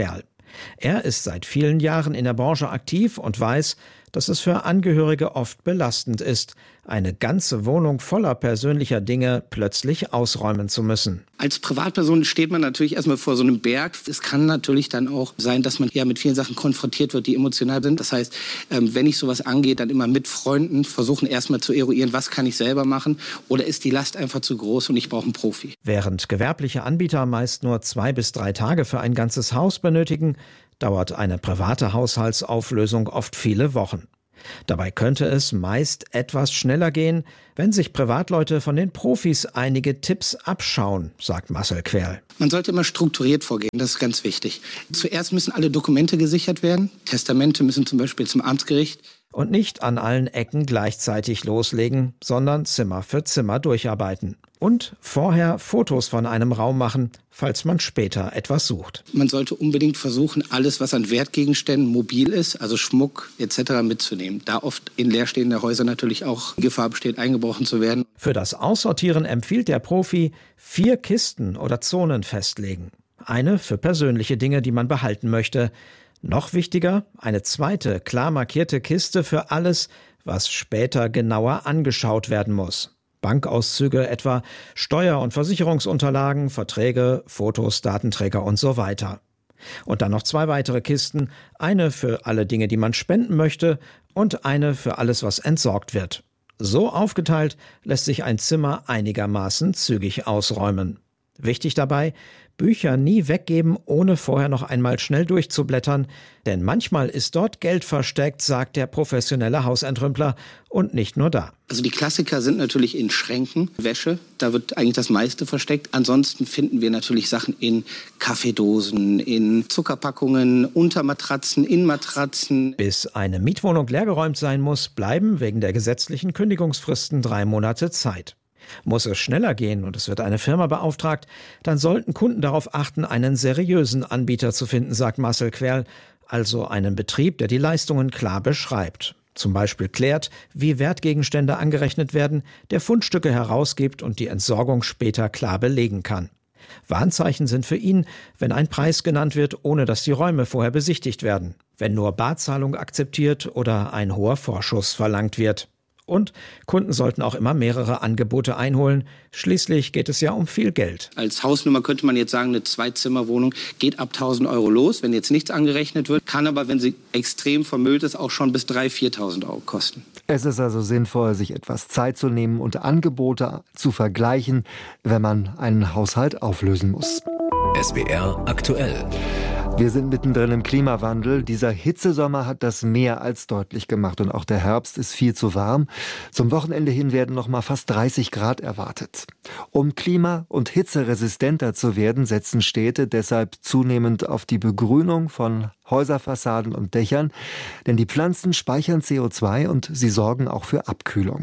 Er ist seit vielen Jahren in der Branche aktiv und weiß, dass es für Angehörige oft belastend ist, eine ganze Wohnung voller persönlicher Dinge plötzlich ausräumen zu müssen. Als Privatperson steht man natürlich erstmal vor so einem Berg. Es kann natürlich dann auch sein, dass man eher mit vielen Sachen konfrontiert wird, die emotional sind. Das heißt, wenn ich sowas angehe, dann immer mit Freunden versuchen erstmal zu eruieren, was kann ich selber machen oder ist die Last einfach zu groß und ich brauche einen Profi. Während gewerbliche Anbieter meist nur zwei bis drei Tage für ein ganzes Haus benötigen, dauert eine private Haushaltsauflösung oft viele Wochen. Dabei könnte es meist etwas schneller gehen, wenn sich Privatleute von den Profis einige Tipps abschauen, sagt Marcel Querl. Man sollte immer strukturiert vorgehen, das ist ganz wichtig. Zuerst müssen alle Dokumente gesichert werden. Testamente müssen zum Beispiel zum Amtsgericht. Und nicht an allen Ecken gleichzeitig loslegen, sondern Zimmer für Zimmer durcharbeiten. Und vorher Fotos von einem Raum machen, falls man später etwas sucht. Man sollte unbedingt versuchen, alles, was an Wertgegenständen mobil ist, also Schmuck et cetera mitzunehmen. Da oft in leerstehenden Häusern natürlich auch Gefahr besteht, eingebrochen zu werden. Für das Aussortieren empfiehlt der Profi, vier Kisten oder Zonen festlegen. Eine für persönliche Dinge, die man behalten möchte. Noch wichtiger, eine zweite, klar markierte Kiste für alles, was später genauer angeschaut werden muss. Bankauszüge etwa, Steuer- und Versicherungsunterlagen, Verträge, Fotos, Datenträger und so weiter. Und dann noch zwei weitere Kisten, eine für alle Dinge, die man spenden möchte und eine für alles, was entsorgt wird. So aufgeteilt lässt sich ein Zimmer einigermaßen zügig ausräumen. Wichtig dabei, Bücher nie weggeben, ohne vorher noch einmal schnell durchzublättern, denn manchmal ist dort Geld versteckt, sagt der professionelle Hausentrümpler, und nicht nur da. Also die Klassiker sind natürlich in Schränken, Wäsche, da wird eigentlich das meiste versteckt. Ansonsten finden wir natürlich Sachen in Kaffeedosen, in Zuckerpackungen, unter Matratzen, in Matratzen. Bis eine Mietwohnung leergeräumt sein muss, bleiben wegen der gesetzlichen Kündigungsfristen drei Monate Zeit. Muss es schneller gehen und es wird eine Firma beauftragt, dann sollten Kunden darauf achten, einen seriösen Anbieter zu finden, sagt Marcel Querl, also einen Betrieb, der die Leistungen klar beschreibt. Zum Beispiel klärt, wie Wertgegenstände angerechnet werden, der Fundstücke herausgibt und die Entsorgung später klar belegen kann. Warnzeichen sind für ihn, wenn ein Preis genannt wird, ohne dass die Räume vorher besichtigt werden, wenn nur Barzahlung akzeptiert oder ein hoher Vorschuss verlangt wird. Und Kunden sollten auch immer mehrere Angebote einholen. Schließlich geht es ja um viel Geld. Als Hausnummer könnte man jetzt sagen, eine Zwei-Zimmer-Wohnung geht ab tausend Euro los, wenn jetzt nichts angerechnet wird. Kann aber, wenn sie extrem vermüllt ist, auch schon bis dreitausend, viertausend Euro kosten. Es ist also sinnvoll, sich etwas Zeit zu nehmen und Angebote zu vergleichen, wenn man einen Haushalt auflösen muss. S W R aktuell. Wir sind mittendrin im Klimawandel. Dieser Hitzesommer hat das mehr als deutlich gemacht und auch der Herbst ist viel zu warm. Zum Wochenende hin werden noch mal fast dreißig Grad erwartet. Um klima- und hitzeresistenter zu werden, setzen Städte deshalb zunehmend auf die Begrünung von Häuserfassaden und Dächern, denn die Pflanzen speichern C O zwei und sie sorgen auch für Abkühlung.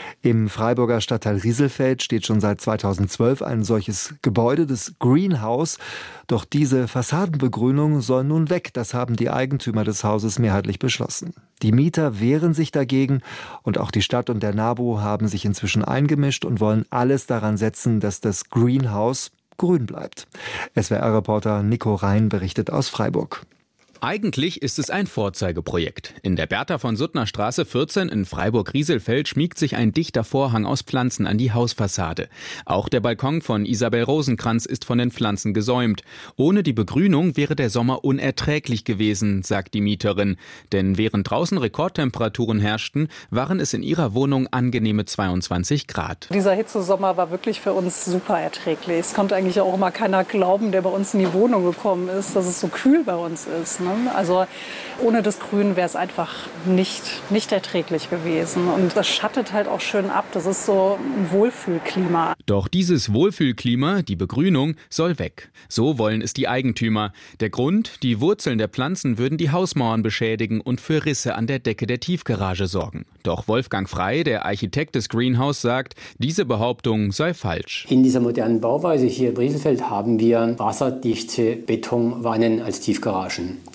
Im Freiburger Stadtteil Rieselfeld steht schon seit zweitausendzwölf ein solches Gebäude, das Greenhouse. Doch diese Fassadenbegrünung soll nun weg. Das haben die Eigentümer des Hauses mehrheitlich beschlossen. Die Mieter wehren sich dagegen und auch die Stadt und der NABU haben sich inzwischen eingemischt und wollen alles daran setzen, dass das Greenhouse grün bleibt. S W R-Reporter Nico Rhein berichtet aus Freiburg. Eigentlich ist es ein Vorzeigeprojekt. In der Bertha von Suttner Straße vierzehn in Freiburg-Rieselfeld schmiegt sich ein dichter Vorhang aus Pflanzen an die Hausfassade. Auch der Balkon von Isabel Rosenkranz ist von den Pflanzen gesäumt. Ohne die Begrünung wäre der Sommer unerträglich gewesen, sagt die Mieterin. Denn während draußen Rekordtemperaturen herrschten, waren es in ihrer Wohnung angenehme zweiundzwanzig Grad. Dieser Hitzesommer war wirklich für uns super erträglich. Es konnte eigentlich auch immer keiner glauben, der bei uns in die Wohnung gekommen ist, dass es so kühl bei uns ist. Also ohne das Grün wäre es einfach nicht, nicht erträglich gewesen. Und das schattet halt auch schön ab. Das ist so ein Wohlfühlklima. Doch dieses Wohlfühlklima, die Begrünung, soll weg. So wollen es die Eigentümer. Der Grund, die Wurzeln der Pflanzen würden die Hausmauern beschädigen und für Risse an der Decke der Tiefgarage sorgen. Doch Wolfgang Frey, der Architekt des Greenhouse, sagt, diese Behauptung sei falsch. In dieser modernen Bauweise hier in Rieselfeld haben wir wasserdichte Betonwannen als Tiefgaragen.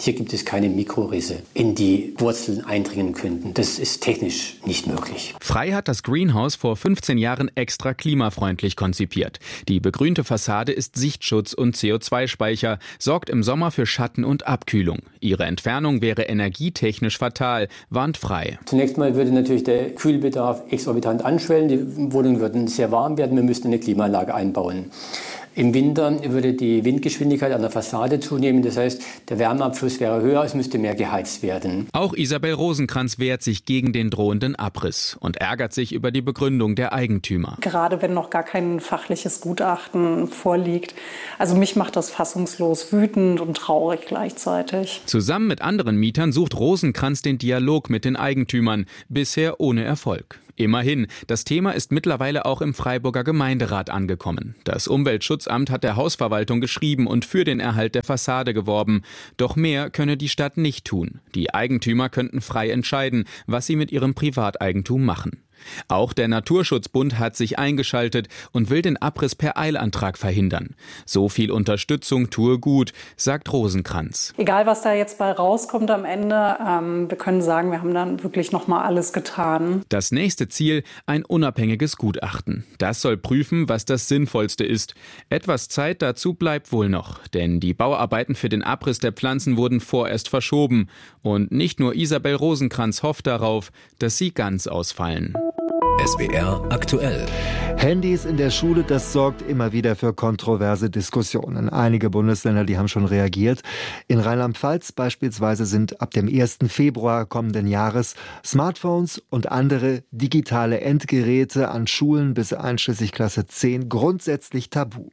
Hier gibt es keine Mikrorisse, in die Wurzeln eindringen könnten. Das ist technisch nicht möglich. Frei hat das Greenhouse vor fünfzehn Jahren extra klimafreundlich konzipiert. Die begrünte Fassade ist Sichtschutz und C O zwei Speicher, sorgt im Sommer für Schatten und Abkühlung. Ihre Entfernung wäre energietechnisch fatal, warnt Frei. Zunächst mal würde natürlich der Kühlbedarf exorbitant anschwellen. Die Wohnungen würden sehr warm werden. Wir müssten eine Klimaanlage einbauen. Im Winter würde die Windgeschwindigkeit an der Fassade zunehmen. Das heißt, der Wärmeabfluss wäre höher, es müsste mehr geheizt werden. Auch Isabel Rosenkranz wehrt sich gegen den drohenden Abriss und ärgert sich über die Begründung der Eigentümer. Gerade wenn noch gar kein fachliches Gutachten vorliegt. Also mich macht das fassungslos, wütend und traurig gleichzeitig. Zusammen mit anderen Mietern sucht Rosenkranz den Dialog mit den Eigentümern, bisher ohne Erfolg. Immerhin, das Thema ist mittlerweile auch im Freiburger Gemeinderat angekommen. Das Umweltschutzamt hat der Hausverwaltung geschrieben und für den Erhalt der Fassade geworben. Doch mehr könne die Stadt nicht tun. Die Eigentümer könnten frei entscheiden, was sie mit ihrem Privateigentum machen. Auch der Naturschutzbund hat sich eingeschaltet und will den Abriss per Eilantrag verhindern. So viel Unterstützung tue gut, sagt Rosenkranz. Egal, was da jetzt bei rauskommt am Ende, ähm, wir können sagen, wir haben dann wirklich noch mal alles getan. Das nächste Ziel, ein unabhängiges Gutachten. Das soll prüfen, was das Sinnvollste ist. Etwas Zeit dazu bleibt wohl noch, denn die Bauarbeiten für den Abriss der Pflanzen wurden vorerst verschoben. Und nicht nur Isabel Rosenkranz hofft darauf, dass sie ganz ausfallen. S W R aktuell. Handys in der Schule, das sorgt immer wieder für kontroverse Diskussionen. Einige Bundesländer, die haben schon reagiert. In Rheinland-Pfalz beispielsweise sind ab dem ersten Februar kommenden Jahres Smartphones und andere digitale Endgeräte an Schulen bis einschließlich Klasse zehn grundsätzlich tabu.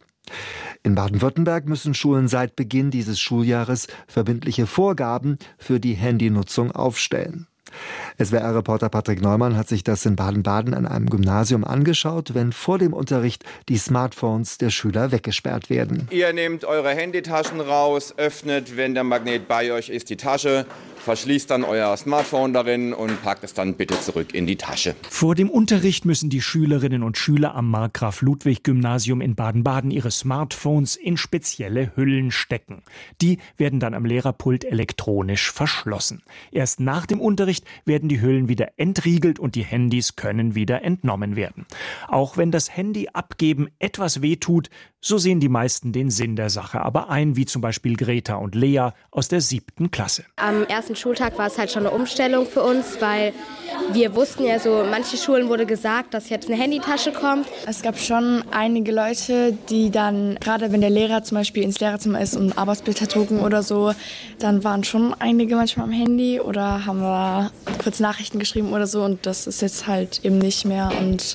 In Baden-Württemberg müssen Schulen seit Beginn dieses Schuljahres verbindliche Vorgaben für die Handynutzung aufstellen. S W R-Reporter Patrick Neumann hat sich das in Baden-Baden an einem Gymnasium angeschaut, wenn vor dem Unterricht die Smartphones der Schüler weggesperrt werden. Ihr nehmt eure Handytaschen raus, öffnet, wenn der Magnet bei euch ist, die Tasche, verschließt dann euer Smartphone darin und packt es dann bitte zurück in die Tasche. Vor dem Unterricht müssen die Schülerinnen und Schüler am Markgraf-Ludwig-Gymnasium in Baden-Baden ihre Smartphones in spezielle Hüllen stecken. Die werden dann am Lehrerpult elektronisch verschlossen. Erst nach dem Unterricht werden die Hüllen wieder entriegelt und die Handys können wieder entnommen werden. Auch wenn das Handy abgeben etwas wehtut, so sehen die meisten den Sinn der Sache aber ein, wie zum Beispiel Greta und Lea aus der siebten Klasse. Am ersten Schultag war es halt schon eine Umstellung für uns, weil wir wussten ja so, manche Schulen wurde gesagt, dass jetzt eine Handytasche kommt. Es gab schon einige Leute, die dann, gerade wenn der Lehrer zum Beispiel ins Lehrerzimmer ist und Arbeitsblätter drucken oder so, dann waren schon einige manchmal am Handy oder haben da kurz Nachrichten geschrieben oder so und das ist jetzt halt eben nicht mehr und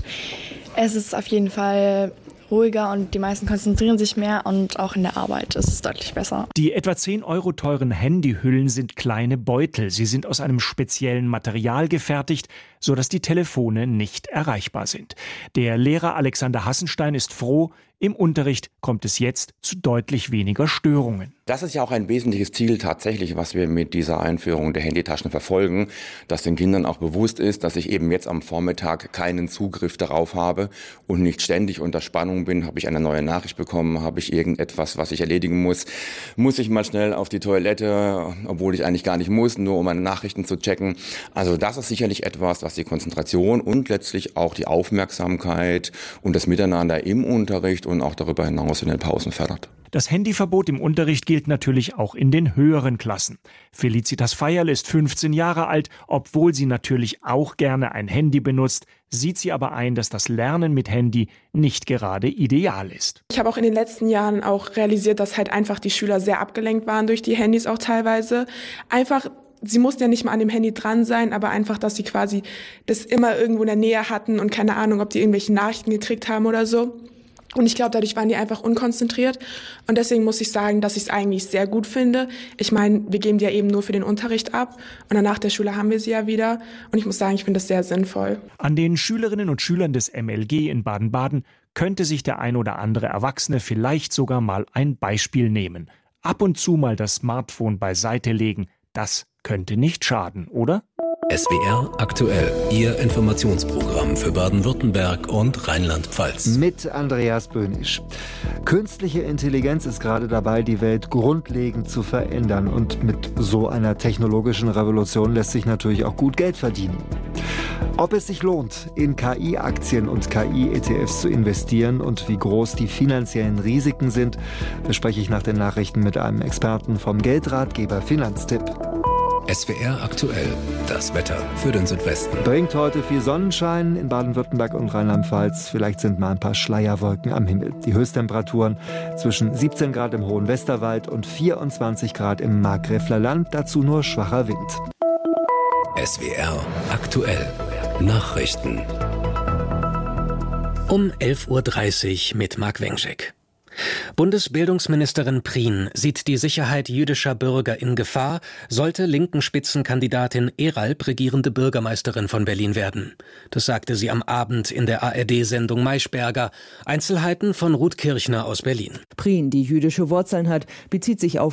es ist auf jeden Fall ruhiger und die meisten konzentrieren sich mehr und auch in der Arbeit ist es deutlich besser. Die etwa zehn Euro teuren Handyhüllen sind kleine Beutel. Sie sind aus einem speziellen Material gefertigt, sodass die Telefone nicht erreichbar sind. Der Lehrer Alexander Hassenstein ist froh, im Unterricht kommt es jetzt zu deutlich weniger Störungen. Das ist ja auch ein wesentliches Ziel tatsächlich, was wir mit dieser Einführung der Handytaschen verfolgen, dass den Kindern auch bewusst ist, dass ich eben jetzt am Vormittag keinen Zugriff darauf habe und nicht ständig unter Spannung bin. Habe ich eine neue Nachricht bekommen? Habe ich irgendetwas, was ich erledigen muss? Muss ich mal schnell auf die Toilette, obwohl ich eigentlich gar nicht muss, nur um meine Nachrichten zu checken? Also das ist sicherlich etwas, was die Konzentration und letztlich auch die Aufmerksamkeit und das Miteinander im Unterricht und auch darüber hinaus in den Pausen fördert. Das Handyverbot im Unterricht gilt natürlich auch in den höheren Klassen. Felicitas Feierl ist fünfzehn Jahre alt, obwohl sie natürlich auch gerne ein Handy benutzt, sieht sie aber ein, dass das Lernen mit Handy nicht gerade ideal ist. Ich habe auch in den letzten Jahren auch realisiert, dass halt einfach die Schüler sehr abgelenkt waren durch die Handys auch teilweise. Einfach Sie mussten ja nicht mal an dem Handy dran sein, aber einfach, dass sie quasi das immer irgendwo in der Nähe hatten und keine Ahnung, ob die irgendwelche Nachrichten gekriegt haben oder so. Und ich glaube, dadurch waren die einfach unkonzentriert. Und deswegen muss ich sagen, dass ich es eigentlich sehr gut finde. Ich meine, wir geben die ja eben nur für den Unterricht ab. Und dann nach der Schule haben wir sie ja wieder. Und ich muss sagen, ich finde das sehr sinnvoll. An den Schülerinnen und Schülern des M L G in Baden-Baden könnte sich der ein oder andere Erwachsene vielleicht sogar mal ein Beispiel nehmen. Ab und zu mal das Smartphone beiseite legen, das könnte nicht schaden, oder? S W R aktuell, Ihr Informationsprogramm für Baden-Württemberg und Rheinland-Pfalz. Mit Andreas Böhnisch. Künstliche Intelligenz ist gerade dabei, die Welt grundlegend zu verändern. Und mit so einer technologischen Revolution lässt sich natürlich auch gut Geld verdienen. Ob es sich lohnt, in K I-Aktien und K I-E T Fs zu investieren und wie groß die finanziellen Risiken sind, bespreche ich nach den Nachrichten mit einem Experten vom Geldratgeber Finanztipp. S W R aktuell, das Wetter für den Südwesten. Bringt heute viel Sonnenschein in Baden-Württemberg und Rheinland-Pfalz. Vielleicht sind mal ein paar Schleierwolken am Himmel. Die Höchsttemperaturen zwischen siebzehn Grad im Hohen Westerwald und vierundzwanzig Grad im Markgräfler Land. Dazu nur schwacher Wind. S W R aktuell, Nachrichten. Um elf Uhr dreißig mit Marc Wengschek. Bundesbildungsministerin Prien sieht die Sicherheit jüdischer Bürger in Gefahr, sollte linken Spitzenkandidatin Eralb regierende Bürgermeisterin von Berlin werden. Das sagte sie am Abend in der A R D-Sendung Maischberger. Einzelheiten von Ruth Kirchner aus Berlin. Prien, die jüdische Wurzeln hat, bezieht sich auf